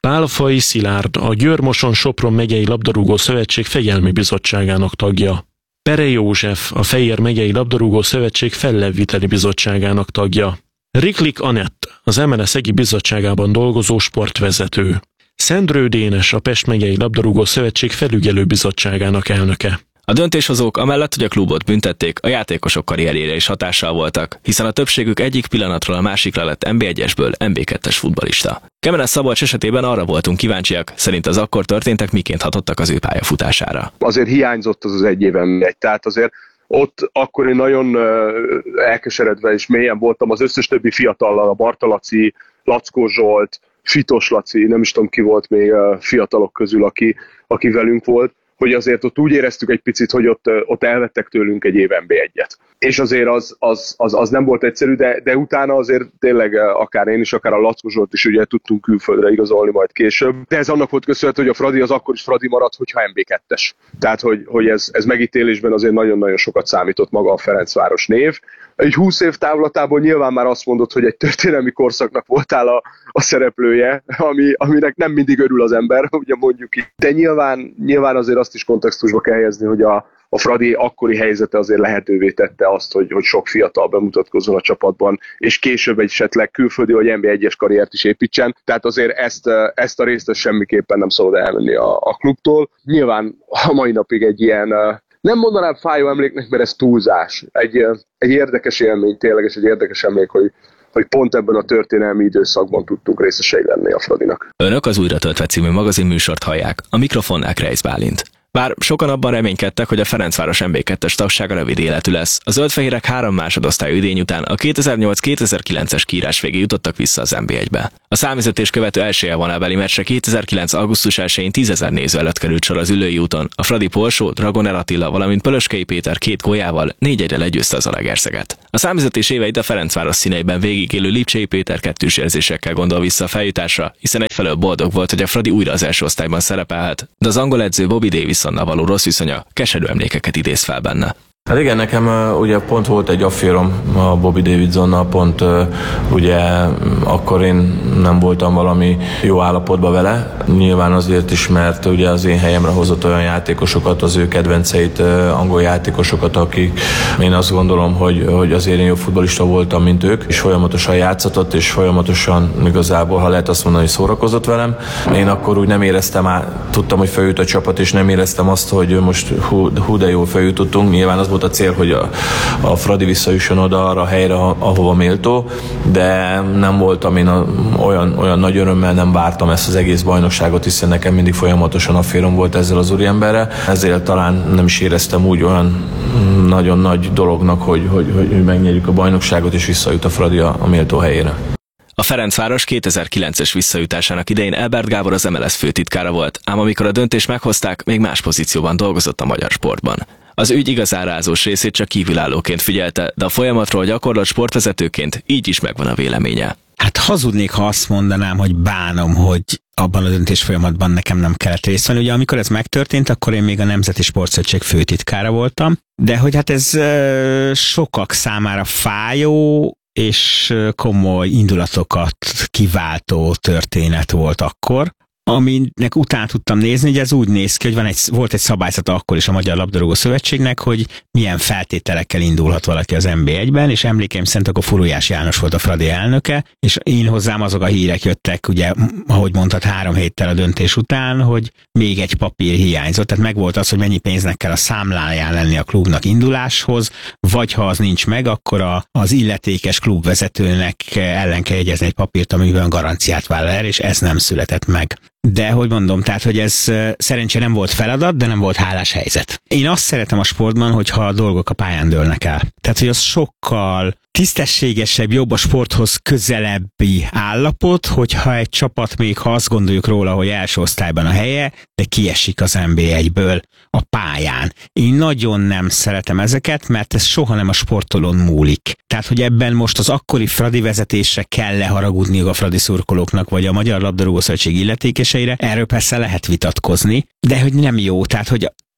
Pálfai Szilárd, a Győr-Moson-Sopron megyei labdarúgó szövetség fegyelmi bizottságának tagja. Pere József, a Fejér megyei labdarúgó szövetség fellebbviteli bizottságának tagja. Riklik Anett, az em el es Egi bizottságában dolgozó sportvezető. Szendrő Dénes, a Pest megyei labdarúgó szövetség felügyelő bizottságának elnöke. A döntéshozók amellett, hogy a klubot büntették, a játékosok karrierjére is hatással voltak, hiszen a többségük egyik pillanatról a másikra lett en bé egyesből en bé kettes futballista. Kemenes Szabolcs esetében arra voltunk kíváncsiak, szerint az akkor történtek miként hatottak az ő pályafutására. Azért hiányzott az az egy éven egy, tehát azért ott akkor én nagyon elkeseredve és mélyen voltam az összes többi fiatallal, a Bartalaci, Lackó Zsolt, Fitos Laci, nem is tudom ki volt még fiatalok közül, aki, aki velünk volt, hogy azért ott úgy éreztük egy picit, hogy ott, ott elvettek tőlünk egy év en bé egyet. És azért az, az, az, az nem volt egyszerű, de, de utána azért tényleg akár én is, akár a Lackó Zsolt is ugye tudtunk külföldre igazolni majd később. De ez annak volt köszönhető, hogy a Fradi az akkor is Fradi maradt, hogyha en bé kettes. Tehát, hogy, hogy ez, ez megítélésben azért nagyon-nagyon sokat számított maga a Ferencváros név. Egy húsz év távlatából nyilván már azt mondod, hogy egy történelmi korszaknak voltál a, a szereplője, ami, aminek nem mindig örül az ember, ugye mondjuk így. De nyilván, nyilván azért azt is kontextusba kell helyezni, hogy a, a Fradi akkori helyzete azért lehetővé tette azt, hogy, hogy sok fiatal bemutatkozzon a csapatban, és később esetleg külföldi vagy en bé egyes karriert is építsen. Tehát azért ezt, ezt a részt semmiképpen nem szabad elvenni a, a klubtól. Nyilván a mai napig egy ilyen, nem mondanám fájó emléknek, mert ez túlzás. Egy, egy érdekes élmény tényleg, és egy érdekes emlék, hogy, hogy pont ebben a történelmi időszakban tudtunk részesei lenni a Fradinak. Önök az Újra töltve című magazin műsort hallják, a mikrofonnál Kreisz Bálint. Bár sokan abban reménykedtek, hogy a Ferencváros en bé kettes tagsága rövid életű lesz, a zöldfehérek három másodosztályú idény után a kétezer-nyolc kétezer-kilences kiírás végé jutottak vissza az en bé egybe. A számüzetés követő első elvonalbeli meccsre kétezer-kilenc. augusztus elsején tízezer néző előtt került sor az Üllői úton, a Fradi Porsó, Dragoner Attila, valamint Pölöskei Péter két góljával négy egyre legyőzte az Zalaegerszeget. A számüzetés éveit a Ferencváros színeiben végigélő Lipcsei Péter kettős érzésekkel gondol vissza a feljutásra, hiszen egyfelől boldog volt, hogy a Fradi újra az első osztályban szerepelhet, de az angol edző Bobby Davissonnal való rossz viszonya keserű emlékeket idéz fel benne. Hát igen, nekem uh, ugye pont volt egy afférom a Bobby Davidsonnal, pont uh, ugye akkor én nem voltam valami jó állapotban vele. Nyilván azért is, mert ugye az én helyemre hozott olyan játékosokat, az ő kedvenceit, uh, angol játékosokat, akik én azt gondolom, hogy, hogy azért én jobb futballista voltam, mint ők, és folyamatosan játszatott, és folyamatosan igazából, ha lehet azt mondani, hogy szórakozott velem. Én akkor úgy nem éreztem át, tudtam, hogy feljut a csapat, és nem éreztem azt, hogy most hú, hú de jól feljutottunk. Nyilván az volt a cél, hogy a, a Fradi visszajusson oda arra a helyre, ahova méltó, de nem voltam én a, olyan, olyan nagy örömmel, nem vártam ezt az egész bajnokságot, hiszen nekem mindig folyamatosan afférom volt ezzel az úriemberrel, ezért talán nem is éreztem úgy olyan nagyon nagy dolognak, hogy, hogy, hogy megnyerjük a bajnokságot, és visszajut a Fradi a, a méltó helyére. A Ferencváros kétezer-kilences visszajutásának idején Elbert Gábor az em el es főtitkára volt, ám amikor a döntést meghozták, még más pozícióban dolgozott a magyar sportban. Az ügy igazán rázós részét csak kívülállóként figyelte, de a folyamatról gyakorlott sportvezetőként így is megvan a véleménye. Hát hazudnék, ha azt mondanám, hogy bánom, hogy abban a döntés folyamatban nekem nem kellett részt venni. Ugye amikor ez megtörtént, akkor én még a Nemzeti Sportszövetség főtitkára voltam, de hogy hát ez uh, sokak számára fájó és komoly indulatokat kiváltó történet volt akkor, aminek után tudtam nézni, hogy ez úgy néz ki, hogy van egy, volt egy szabályzata akkor is a Magyar Labdarúgó Szövetségnek, hogy milyen feltételekkel indulhat valaki az en bé egyben, és emlékeim szerint akkor Furulyás János volt a Fradi elnöke, és én hozzám azok a hírek jöttek, ugye, ahogy mondtad, három héttel a döntés után, hogy még egy papír hiányzott, tehát megvolt az, hogy mennyi pénznek kell a számláján lenni a klubnak induláshoz, vagy ha az nincs meg, akkor a, az illetékes klubvezetőnek ellen kell jegyezni egy papírt, amiben garanciát vállal el, és ez nem született meg. De, hogy mondom, tehát, hogy ez szerencsére nem volt feladat, de nem volt hálás helyzet. Én azt szeretem a sportban, hogyha a dolgok a pályán dőlnek el. Tehát, hogy az sokkal tisztességesebb, jobb a sporthoz közelebbi állapot, hogyha egy csapat, még ha azt gondoljuk róla, hogy első osztályban a helye, de kiesik az en bé egyből a pályán. Én nagyon nem szeretem ezeket, mert ez soha nem a sportolón múlik. Tehát, hogy ebben most az akkori Fradi vezetésre kell leharagudni a Fradi szurkolóknak, vagy a Magyar Labdarúgó Szövetség illetékeseire, erről persze lehet vitatkozni, de hogy nem jó. Tehát, hogy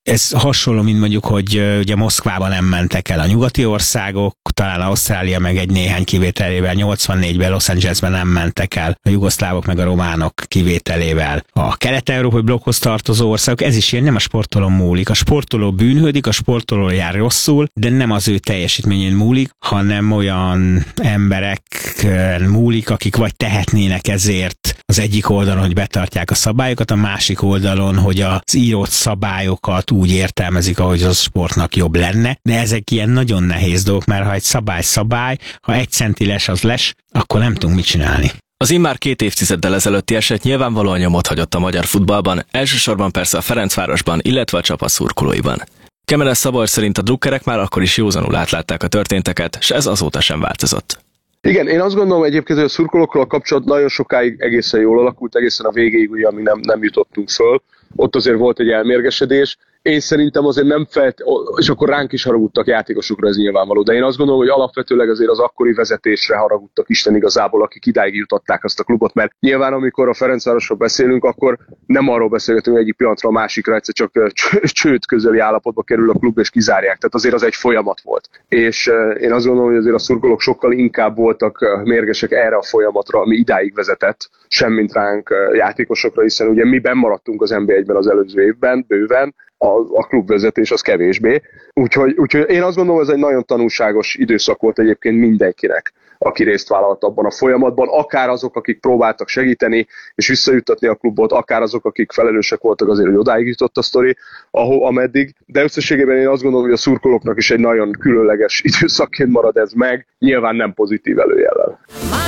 Ez hasonló, mint mondjuk, hogy ugye Moszkvába nem mentek el a nyugati országok, talán Ausztrália meg egy néhány kivételével, nyolcvannégyben Los Angelesben nem mentek el a jugoszlávok meg a románok kivételével. A kelet-európai blokkhoz tartozó országok, ez is ilyen, nem a sportoló múlik. A sportoló bűnhődik, a sportoló jár rosszul, de nem az ő teljesítményén múlik, hanem olyan emberek múlik, akik vagy tehetnének ezért az egyik oldalon, hogy betartják a szabályokat, a másik oldalon, hogy az írott szabályokat úgy értelmezik, ahogy az sportnak jobb lenne, de ezek ilyen nagyon nehéz dolgok, mert ha egy szabály szabály, ha egy centi les az les, akkor nem tudunk mit csinálni. Az immár két évtizeddel ezelőtti eset nyilvánvalóan nyomot hagyott a magyar futballban, elsősorban persze a Ferencvárosban, illetve a csapat szurkolóiban. Kemenes Szabolcs szerint a drukkerek már akkor is józanul átlátták a történteket, s ez azóta sem változott. Igen, én azt gondolom egyébként, hogy a szurkolókkal a kapcsolat nagyon sokáig egészen jól alakult, egészen a végéig, ugye, amíg nem, nem jutottunk föl. Ott azért volt egy elmérgesedés. Én szerintem azért nem felt, és akkor ránk is haragudtak játékosokra, ez nyilvánvaló, de én azt gondolom, hogy alapvetőleg azért az akkori vezetésre haragudtak Isten igazából, akik idáig jutották azt a klubot, mert nyilván amikor a Ferencvárosról beszélünk, akkor nem arról beszélgetünk, hogy egyik pillanatra a másikra egyszer csak csőd közeli állapotba kerül a klub és kizárják, tehát azért az egy folyamat volt. És én azt gondolom, hogy azért a szurkolók sokkal inkább voltak mérgesek erre a folyamatra, ami idáig vezetett, semmint ránk játékosokra, hiszen ugye mi benn maradtunk az en bé egyben az előző évben, bőven, a, a klubvezetés az kevésbé. Úgyhogy, úgyhogy én azt gondolom, hogy ez egy nagyon tanulságos időszak volt egyébként mindenkinek, aki részt vállalt abban a folyamatban, akár azok, akik próbáltak segíteni és visszajuttatni a klubot, akár azok, akik felelősek voltak azért, hogy odáig jutott a sztori, ahol, ameddig. De összességében én azt gondolom, hogy a szurkolóknak is egy nagyon különleges időszakként marad ez meg, nyilván nem pozitív előjellel.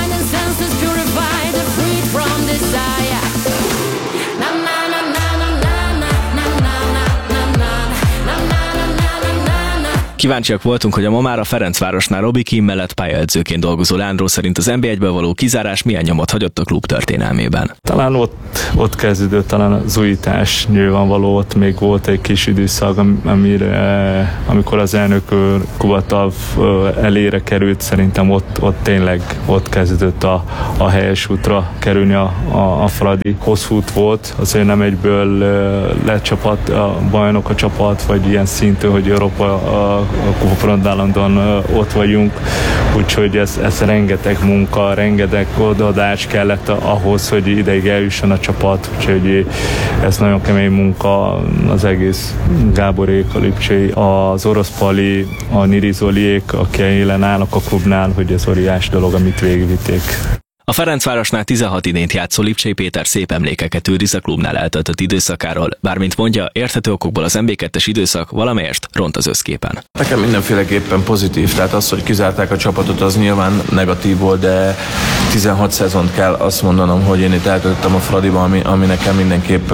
Kíváncsiak voltunk, hogy a ma már a Ferencvárosnál Robi Kim mellett pályaedzőként dolgozó Leandro szerint az en bé egyből való kizárás milyen nyomot hagyott a klub történelmében. Talán ott, ott kezdődött talán az újítás nyilvánvaló, ott még volt egy kis időszak, amire, amikor az elnök Kubatav elére került, szerintem ott, ott tényleg ott kezdődött a, a helyes útra kerülni a, a, a Fradi. Hosszú út volt, azért nem egyből lecsapat a bajnok a csapat, vagy ilyen szintű, hogy Európa a a Kupa-Front ott vagyunk, úgyhogy ez, ez rengeteg munka, rengeteg odaadás kellett ahhoz, hogy ideig eljusson a csapat, úgyhogy ez nagyon kemény munka, az egész Gáborék, a Lipcsei, az Orosz Pali, a Niri Zoliék, akik élen állnak a klubnál, hogy ez óriás dolog, amit végigvitték. A Ferencvárosnál tizenhat idényt játszó Lipcsei Péter szép emlékeket őriz a klubnál eltöltött időszakáról, bármint mondja, érthető okokból az en bé kettes időszak valamelyest ront az összképen. Nekem mindenféleképpen pozitív, tehát az, hogy kizárták a csapatot, az nyilván negatív volt, de tizenhat szezont kell azt mondanom, hogy én itt eltöltöttem a Fradiba, ami, ami nekem mindenképp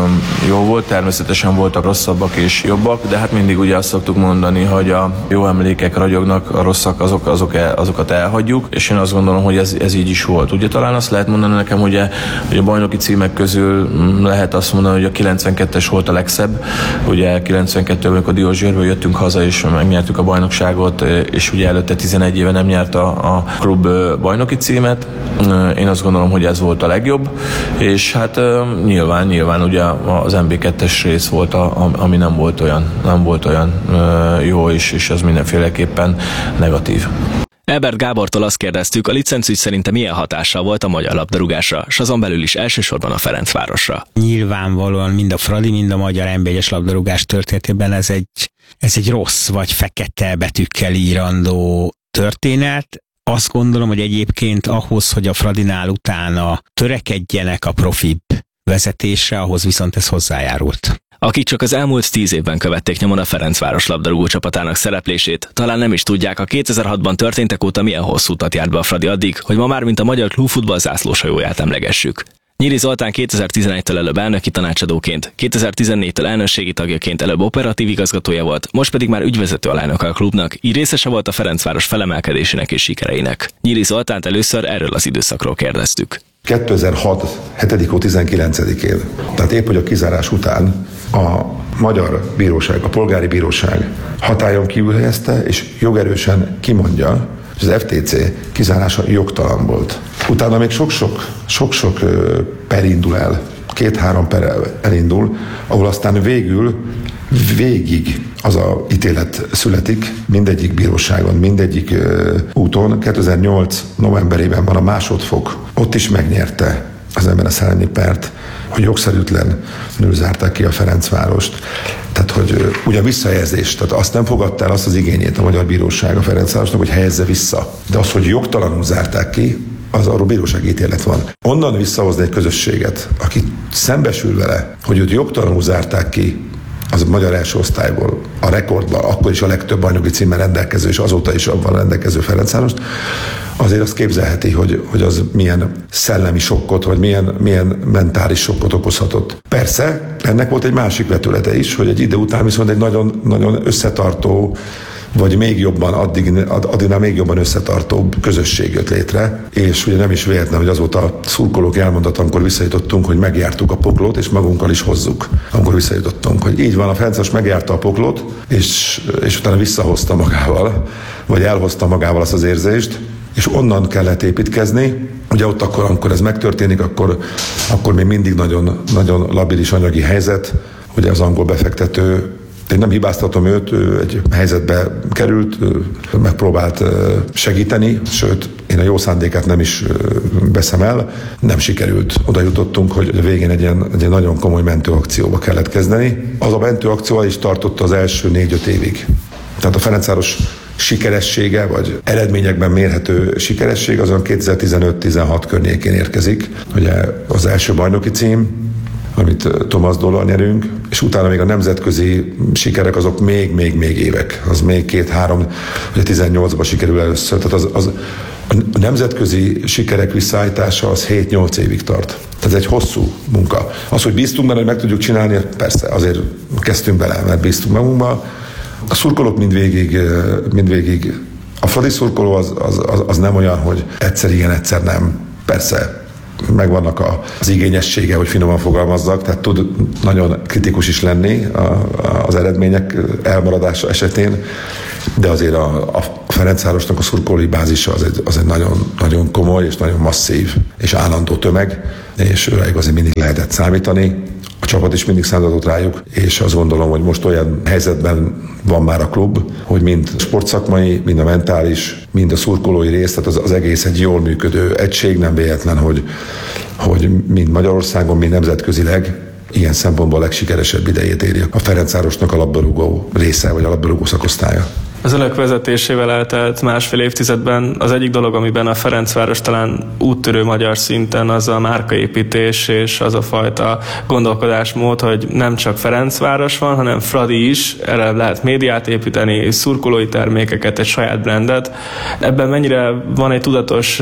jó volt. Természetesen voltak rosszabbak és jobbak, de hát mindig ugye azt szoktuk mondani, hogy a jó emlékek ragyognak, a rosszak azok, azok el, azokat elhagyjuk, és én azt gondolom, hogy ez, ez így is volt. Ugye talán azt lehet mondani nekem, ugye, hogy a bajnoki címek közül lehet azt mondani, hogy a kilencvenkettes volt a legszebb. Ugye kilencvenkettőben, amikor Diósgyőrből jöttünk haza, és megnyertük a bajnokságot, és ugye előtte tizenegy éve nem nyert a, a klub bajnoki címet. Én azt gondolom, hogy ez volt a legjobb, és hát nyilván, nyilván ugye az en bé kettes rész volt, a, ami nem volt olyan, nem volt olyan jó, és, és ez mindenféleképpen negatív. Elbert Gábortól azt kérdeztük, a licencügy szerintem milyen hatással volt a magyar labdarúgásra, s azon belül is elsősorban a Ferencvárosra. Nyilvánvalóan mind a Fradi, mind a magyar en bé egyes labdarúgás történetében ez egy, ez egy rossz vagy fekete betűkkel írandó történet. Azt gondolom, hogy egyébként ahhoz, hogy a Fradinál utána törekedjenek a profibb vezetésre, ahhoz viszont ez hozzájárult. Akik csak az elmúlt tíz évben követték nyomon a Ferencváros labdarúgó csapatának szereplését, talán nem is tudják, a kétezer-hatban történtek óta milyen hosszú utat járt be a Fradi addig, hogy ma már mint a magyar klubfutball zászlóshajóját emlegessük. Nyíri Zoltán kétezer-tizenegytől előbb elnöki tanácsadóként, kétezer-tizennégytől elnökségi tagjaként előbb operatív igazgatója volt, most pedig már ügyvezető alelnöke a klubnak, így részese volt a Ferencváros felemelkedésének és sikereinek. Nyíri Zoltánt először erről az időszakról kérdeztük. kétezer-hat. hetedik hó tizenkilencedikén, tehát épp hogy a kizárás után a magyar bíróság, a polgári bíróság hatályon kívül helyezte, és jogerősen kimondja, hogy az ef té cé kizárása jogtalan volt. Utána még sok-sok, sok-sok per indul el, két-három per elindul, ahol aztán végül végig az a ítélet születik, mindegyik bíróságon, mindegyik uh, úton. kétezer-nyolc novemberében van a másodfok, ott is megnyerte az ember a szellemi pert, hogy jogszerűtlenül zárták ki a Ferencvárost. Tehát, hogy ugye a visszajelzés, tehát azt nem fogadta el azt az igényét a Magyar Bíróság a Ferencvárosnak, hogy helyezze vissza. De az, hogy jogtalanul zárták ki, az arról bírósági ítélet van. Onnan visszahozni egy közösséget, aki szembesül vele, hogy őt jogtalanul zárták ki, az a magyar első osztályból, a rekordban, akkor is a legtöbb bajnoki címmel rendelkező, és azóta is abban rendelkező Ferencvárost, azért azt képzelheti, hogy, hogy az milyen szellemi sokkot, vagy milyen, milyen mentális sokkot okozhatott. Persze, ennek volt egy másik vetülete is, hogy egy ide után viszont egy nagyon, nagyon összetartó, vagy még jobban, addig, addignál még jobban összetartóbb közösség jött létre, és ugye nem is véletlen, hogy azóta a szurkolók elmondott, amikor visszajutottunk, hogy megjártuk a poklót, és magunkkal is hozzuk, amikor visszajutottunk, hogy így van, a Ferencváros megjárta a poklót, és, és utána visszahozta magával, vagy elhozta magával azt az érzést, és onnan kellett építkezni. Ugye ott akkor, amikor ez megtörténik, akkor, akkor még mindig nagyon, nagyon labilis anyagi helyzet, ugye az angol befektető, én nem hibáztatom őt, ő egy helyzetbe került, megpróbált segíteni, sőt, én a jó szándékát nem is veszem el, nem sikerült. Oda jutottunk, hogy a végén egy ilyen, egy ilyen nagyon komoly mentőakcióba kellett kezdeni. Az a mentőakció is tartotta az első négy-öt évig. Tehát a Ferencváros sikeressége, vagy eredményekben mérhető sikeressége azon kétezer-tizenöt-tizenhat környékén érkezik. Ugye az első bajnoki cím, amit Thomas Dollal nyerünk, és utána még a nemzetközi sikerek azok még-még-még évek. Az még két-három, ugye tizennyolcban sikerül először. Tehát az, az, a nemzetközi sikerek visszaállítása az hét-nyolc évig tart. Tehát ez egy hosszú munka. Az, hogy bíztunk benne, hogy meg tudjuk csinálni, persze, azért kezdtünk bele, mert bíztunk magunkba. A szurkolók mindvégig, mindvégig a Fradi szurkoló az, az, az, az nem olyan, hogy egyszer igen, egyszer nem. Persze, megvannak az igényessége, hogy finoman fogalmazzak, tehát tud nagyon kritikus is lenni az eredmények elmaradása esetén, de azért a, a Ferencvárosnak a szurkolói bázisa az egy, az egy nagyon, nagyon komoly és nagyon masszív és állandó tömeg, és rájuk azért mindig lehetett számítani. A csapat is mindig számított rájuk, és azt gondolom, hogy most olyan helyzetben van már a klub, hogy mind sportszakmai, mind a mentális, mind a szurkolói rész, tehát az, az egész egy jól működő egység, nem véletlen, hogy, hogy mind Magyarországon, mind nemzetközileg ilyen szempontból a legsikeresebb idejét éri a Ferencvárosnak a labdarúgó része, vagy a labdarúgó szakosztálya. Az önök vezetésével eltelt másfél évtizedben az egyik dolog, amiben a Ferencváros talán úttörő magyar szinten, az a márkaépítés és az a fajta gondolkodásmód, hogy nem csak Ferencváros van, hanem Fradi is, erre lehet médiát építeni, szurkolói termékeket, egy saját brandet. Ebben mennyire van egy tudatos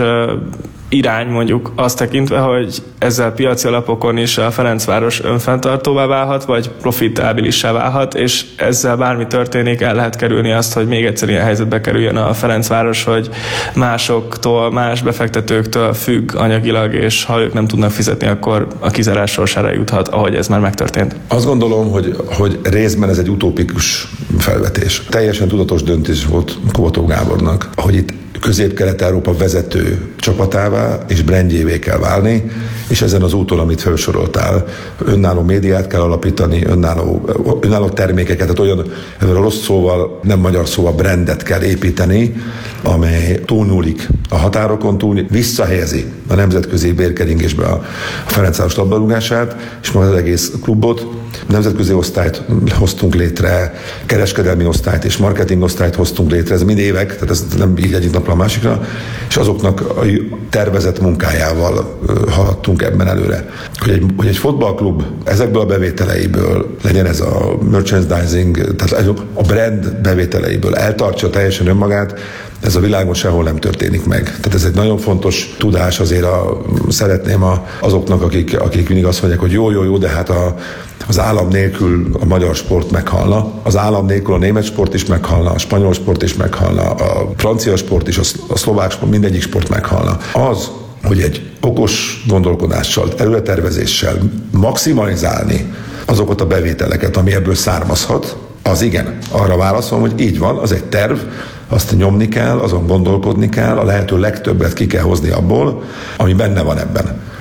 irány, mondjuk azt tekintve, hogy ezzel piaci alapokon is a Ferencváros önfenntartóvá válhat, vagy profitábilissá válhat, és ezzel bármi történik, el lehet kerülni azt, hogy még egyszer ilyen helyzetbe kerüljön a Ferencváros, hogy másoktól, más befektetőktől függ anyagilag, és ha ők nem tudnak fizetni, akkor a kizárás sorsára juthat, ahogy ez már megtörtént. Azt gondolom, hogy, hogy részben ez egy utópikus felvetés. Teljesen tudatos döntés volt Kubató Gábornak, hogy itt Közép-Kelet-Európa vezető csapatává és brandjévé kell válni, és ezen az úton, amit felsoroltál, önálló médiát kell alapítani, önálló, önálló termékeket, tehát olyan rossz szóval, nem magyar szóval brandet kell építeni, amely túlnyúlik a határokon, túl visszahelyezi a nemzetközi bérkeringésbe a Ferencváros labdarúgását, és majd az egész klubot. Nemzetközi osztályt hoztunk létre, kereskedelmi osztályt és marketing osztályt hoztunk létre, ez mind évek, tehát ez nem így egyik napra a másikra, és azoknak a tervezett munkájával haladtunk ebben előre. Hogy egy, hogy egy fotballklub ezekből a bevételeiből, legyen ez a merchandising, tehát a brand bevételeiből eltartsa teljesen önmagát, ez a világon sehol nem történik meg. Tehát ez egy nagyon fontos tudás, azért a, szeretném a, azoknak, akik, akik mindig azt mondják, hogy jó, jó, jó, de hát a, az állam nélkül a magyar sport meghalna, az állam nélkül a német sport is meghalna, a spanyol sport is meghalna, a francia sport is, a szlovák sport, mindegyik sport meghalna. Az, hogy egy okos gondolkodással, előretervezéssel maximalizálni azokat a bevételeket, ami ebből származhat, az igen. Arra válaszolom, hogy így van, az egy terv, azt nyomni kell, azon gondolkodni kell, a lehető legtöbbet ki kell hozni abból, ami benne van ebben.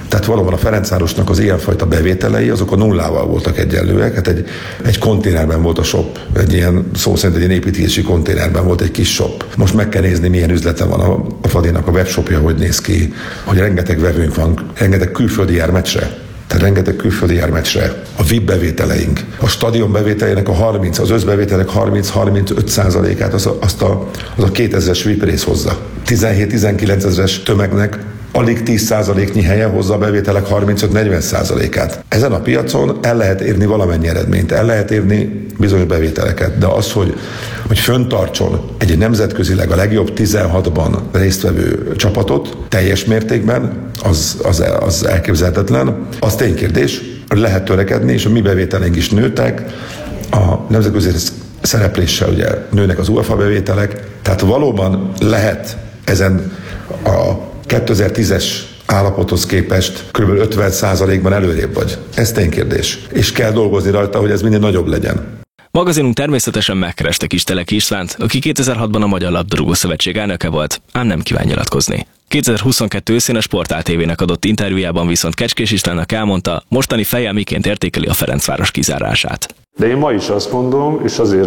Tehát valóban a Ferencvárosnak az ilyenfajta bevételei azok a nullával voltak egyenlőek. Hát egy, egy konténerben volt a shop, egy ilyen szó szerint egy ilyen építési konténerben volt egy kis shop. Most meg kell nézni, milyen üzlete van a, a Fradinak, a webshopja, hogy néz ki, hogy rengeteg vevőnk van, rengeteg külföldi jár meccsre. Tehát rengeteg külföldi jár meccsre. A vé i pé bevételeink, a stadion bevételének a harminc, az összbevételek harminc-harmincöt százalékát az a, azt a, az a kétezres vé i pé rész hozza. tizenhét-tizenkilenc ezres tömegnek alig tíz százaléknyi helye hozza a bevételek harmincöt-negyven százalékát. Ezen a piacon el lehet érni valamennyi eredményt, el lehet érni bizonyos bevételeket, de az, hogy, hogy föntartson egy nemzetközileg a legjobb tizenhatban résztvevő csapatot teljes mértékben, az, az, az elképzelhetetlen. Az ténykérdés, hogy lehet törekedni, és a mi bevételeink is nőttek, a nemzetközi szerepléssel ugye nőnek az u e fá bevételek, tehát valóban lehet ezen a kétezer-tízes állapothoz képest kb. ötven százalékban előrébb vagy. Ez ténykérdés. És kell dolgozni rajta, hogy ez minél nagyobb legyen. Magazinunk természetesen megkereste Kis Teleki Istvánt, aki kétezer-hatban a Magyar Labdarúgó Szövetség elnöke volt, ám nem kíván nyilatkozni. kétezer-huszonkettő őszén a Sport á té vének adott interjújában viszont Kecskés Istvánnak elmondta, mostani fejjel miként értékeli a Ferencváros kizárását. De én ma is azt mondom, és azért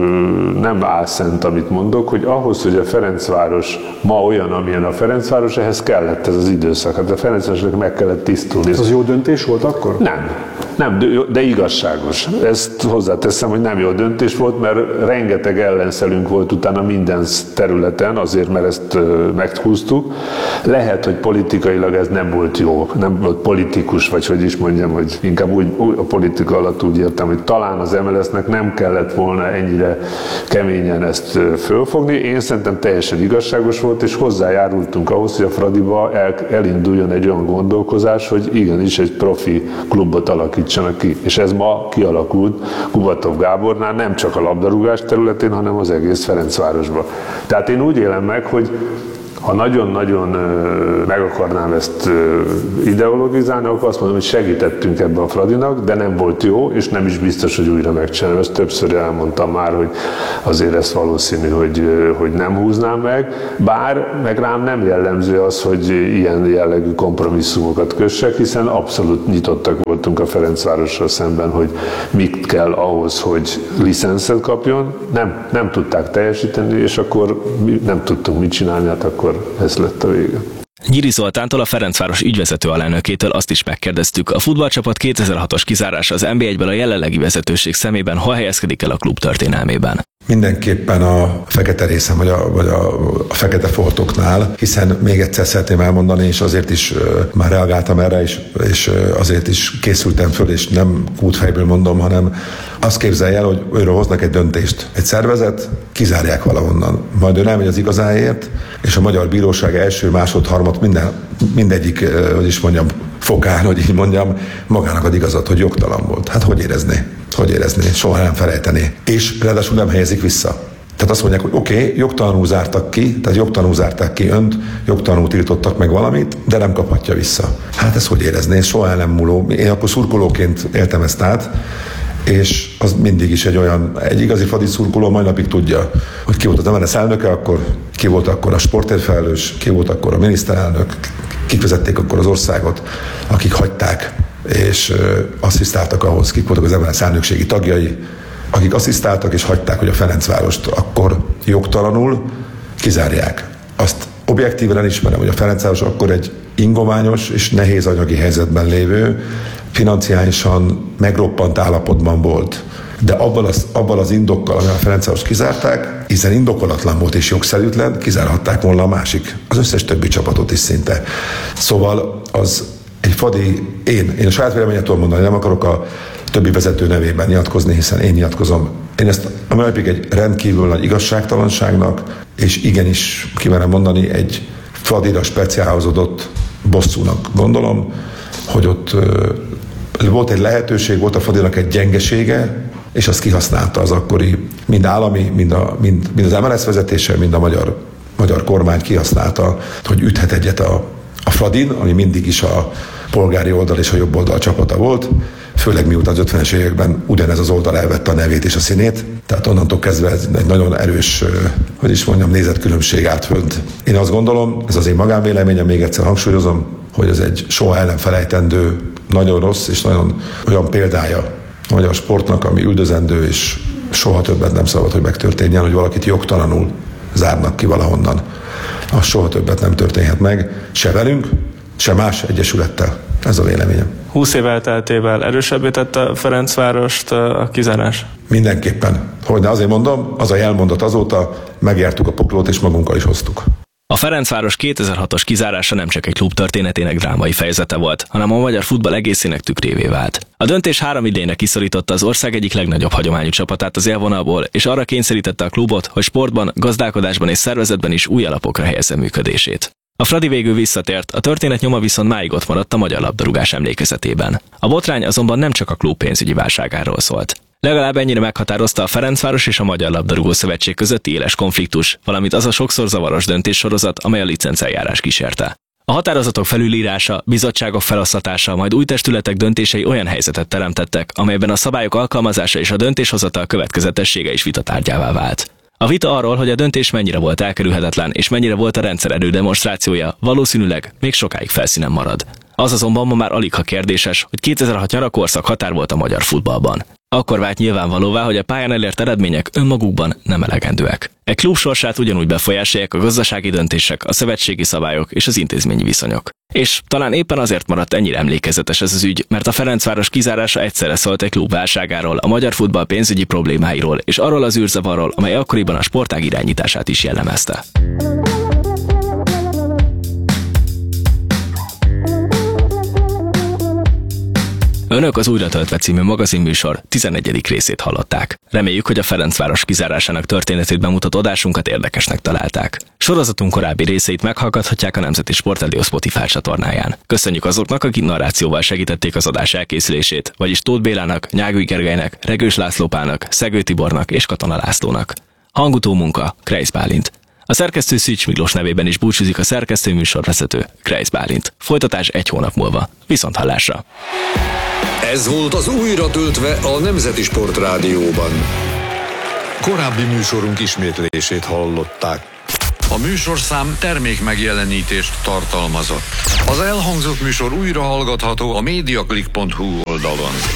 nem álszent, amit mondok, hogy ahhoz, hogy a Ferencváros ma olyan, amilyen a Ferencváros, ehhez kellett ez az időszak. Hát a Ferencvárosnak meg kellett tisztulni. Ez az jó döntés volt akkor? Nem. Nem, de igazságos. Ezt hozzáteszem, hogy nem jó döntés volt, mert rengeteg ellenszelünk volt utána minden területen, azért, mert ezt meghúztuk. Lehet, hogy politikailag ez nem volt jó, nem volt politikus, vagy hogy is mondjam, hogy inkább úgy, a politika alatt úgy értem, hogy talán az em el es-nek nem kellett volna ennyire keményen ezt fölfogni. Én szerintem teljesen igazságos volt, és hozzájárultunk ahhoz, hogy a Fradiba el, elinduljon egy olyan gondolkozás, hogy igenis egy profi klubot alakítsanak ki. És ez ma kialakult Kubatov Gábornál nem csak a labdarúgás területén, hanem az egész Ferencvárosban. Tehát én úgy élem meg, hogy ha nagyon-nagyon meg akarnám ezt ideologizálni, akkor azt mondom, hogy segítettünk ebbe a Fradinak, de nem volt jó, és nem is biztos, hogy újra megcsinálom. Ezt többször elmondtam már, hogy azért ez valószínű, hogy, hogy nem húznám meg. Bár meg rám nem jellemző az, hogy ilyen jellegű kompromisszumokat kössek, hiszen abszolút nyitottak voltunk a Ferencvárossal szemben, hogy mit kell ahhoz, hogy licenszet kapjon. Nem, nem tudták teljesíteni, és akkor nem tudtunk mit csinálni, hát akkor ez lett a vége. Nyíri Zoltántól, a Ferencváros ügyvezető alelnökétől azt is megkérdeztük, a futballcsapat kétezer-hatos kizárása az en bé egyből a jelenlegi vezetőség szemében hol helyezkedik el a klub történelmében? Mindenképpen a fekete részem, vagy a, vagy a, a fekete foltoknál, hiszen még egyszer szeretném elmondani, és azért is uh, már reagáltam erre, és, és uh, azért is készültem föl, és nem kútfejből mondom, hanem azt képzelj el, hogy őről hoznak egy döntést. Egy szervezet, kizárják valahonnan. Majd ő elmegy az igazáért, és a magyar bíróság első, másod, harmad, minden, mindegyik, uh, hogy is mondjam, fokán, hogy így mondjam, magának ad igazat, hogy jogtalan volt. Hát hogy érezné? Hogy érezni? Soha nem felejteni. És ráadásul nem helyezik vissza. Tehát azt mondják, hogy oké, okay, jogtalanul zártak ki, tehát jogtalanul zárták ki önt, jogtalanul tiltottak meg valamit, de nem kaphatja vissza. Hát ez hogy érezné? Ez soha nem múló. Én akkor szurkolóként éltem ezt át, és az mindig is egy olyan, egy igazi Fradi szurkoló mai napig tudja, hogy ki volt az em el es elnöke akkor, ki volt akkor a sportért felelős, ki volt akkor a miniszterelnök, kik vezették akkor az országot, akik hagyták, és asszisztáltak ahhoz, kik voltak az em el es elnökségi tagjai, akik asszisztáltak és hagyták, hogy a Ferencvárost akkor jogtalanul kizárják. Azt objektíven elismerem, hogy a Ferencváros akkor egy ingoványos és nehéz anyagi helyzetben lévő, financiálisan megroppant állapotban volt. De abban az, abban az indokkal, amivel a Ferencvárost kizárták, hiszen indokolatlan volt és jogszerűtlen, kizárhatták volna a másik, az összes többi csapatot is szinte. Szóval az egy Fradi, én, én a saját véleményet tudom mondani, nem akarok a többi vezető nevében nyilatkozni, hiszen én nyilatkozom. Én ezt a mai egy rendkívül nagy igazságtalanságnak, és igenis kimerem mondani, egy Fradira speciálozódott bosszúnak gondolom, hogy ott ö, volt egy lehetőség, volt a Fradinak egy gyengesége, és azt kihasználta az akkori, mind állami, mind, a, mind, mind az em el es vezetése, mind a magyar, magyar kormány kihasználta, hogy üthet egyet a, a Fradin, ami mindig is a polgári oldal és a jobb oldal csapata volt, főleg miután az ötvenes években ugyanez az oldal elvette a nevét és a színét, tehát onnantól kezdve ez egy nagyon erős, hogy is mondjam, nézetkülönbség állt fönt. Én azt gondolom, ez az én magánvéleményem, még egyszer hangsúlyozom, hogy ez egy soha el nem felejtendő, nagyon rossz és nagyon olyan példája a magyar sportnak, ami üldözendő, és soha többet nem szabad, hogy megtörténjen, hogy valakit jogtalanul zárnak ki valahonnan. Az soha többet nem történhet meg, se velünk, se más egyesülettel. Ez a véleményem. húsz év elteltével erősebbé tette a Ferencvárost a kizárás? Mindenképpen. Hogyne, azért mondom, az a jelmondat azóta, megjártuk a poklót és magunkkal is hoztuk. A Ferencváros kétezer-hatos kizárása nem csak egy klub történetének drámai fejezete volt, hanem a magyar futball egészének tükrévé vált. A döntés három idényre kiszorította az ország egyik legnagyobb hagyományú csapatát az élvonalból, és arra kényszerítette a klubot, hogy sportban, gazdálkodásban és szervezetben is új alapokra helyezze működését. A Fradi végül visszatért, a történet nyoma viszont máig ott maradt a magyar labdarúgás emlékezetében. A botrány azonban nem csak a klub pénzügyi válságáról szólt. Legalább ennyire meghatározta a Ferencváros és a Magyar Labdarúgó Szövetség közötti éles konfliktus, valamint az a sokszor zavaros döntéssorozat, amely a licenceljárás kísérte. A határozatok felülírása, bizottságok feloszlatása, majd új testületek döntései olyan helyzetet teremtettek, amelyben a szabályok alkalmazása és a döntéshozatal következetessége is vitatárgyává vált. A vita arról, hogy a döntés mennyire volt elkerülhetetlen és mennyire volt a rendszer erődemonstrációja, valószínűleg még sokáig felszínen marad. Az azonban ma már alig ha kérdéses, hogy kétezer-hat nyarakorszak határ volt a magyar futballban. Akkor vált nyilvánvalóvá, hogy a pályán elért eredmények önmagukban nem elegendőek. Egy klub sorsát ugyanúgy befolyásolják a gazdasági döntések, a szövetségi szabályok és az intézményi viszonyok. És talán éppen azért maradt ennyire emlékezetes ez az ügy, mert a Ferencváros kizárása egyszerre szólt egy klub válságáról, a magyar futball pénzügyi problémáiról és arról az űrzavarról, amely akkoriban a sportág irányítását is jellemezte. Önök az Újra töltve című magazinműsor tizennegyedik részét hallották. Reméljük, hogy a Ferencváros kizárásának történetét bemutató adásunkat érdekesnek találták. Sorozatunk korábbi részeit meghallgathatják a Nemzeti Sportradio Spotify csatornáján. Köszönjük azoknak, akik narrációval segítették az adás elkészülését, vagyis Tóth Bélának, Nyágui Gergelynek, Regős László Pálnak, Szegő Tibornak és Katona Lászlónak. Hangutó munka, Kreisz Bálint. A szerkesztő Szűcs Miklós nevében is búcsúzik a szerkesztő műsorvezető, Kreisz Bálint. Folytatás egy hónap múlva. Viszont hallásra! Ez volt az Újra töltve a Nemzeti Sportrádióban. Korábbi műsorunk ismétlését hallották. A műsorszám termék megjelenítést tartalmazott. Az elhangzott műsor újra hallgatható a mediaclick pont hu oldalon.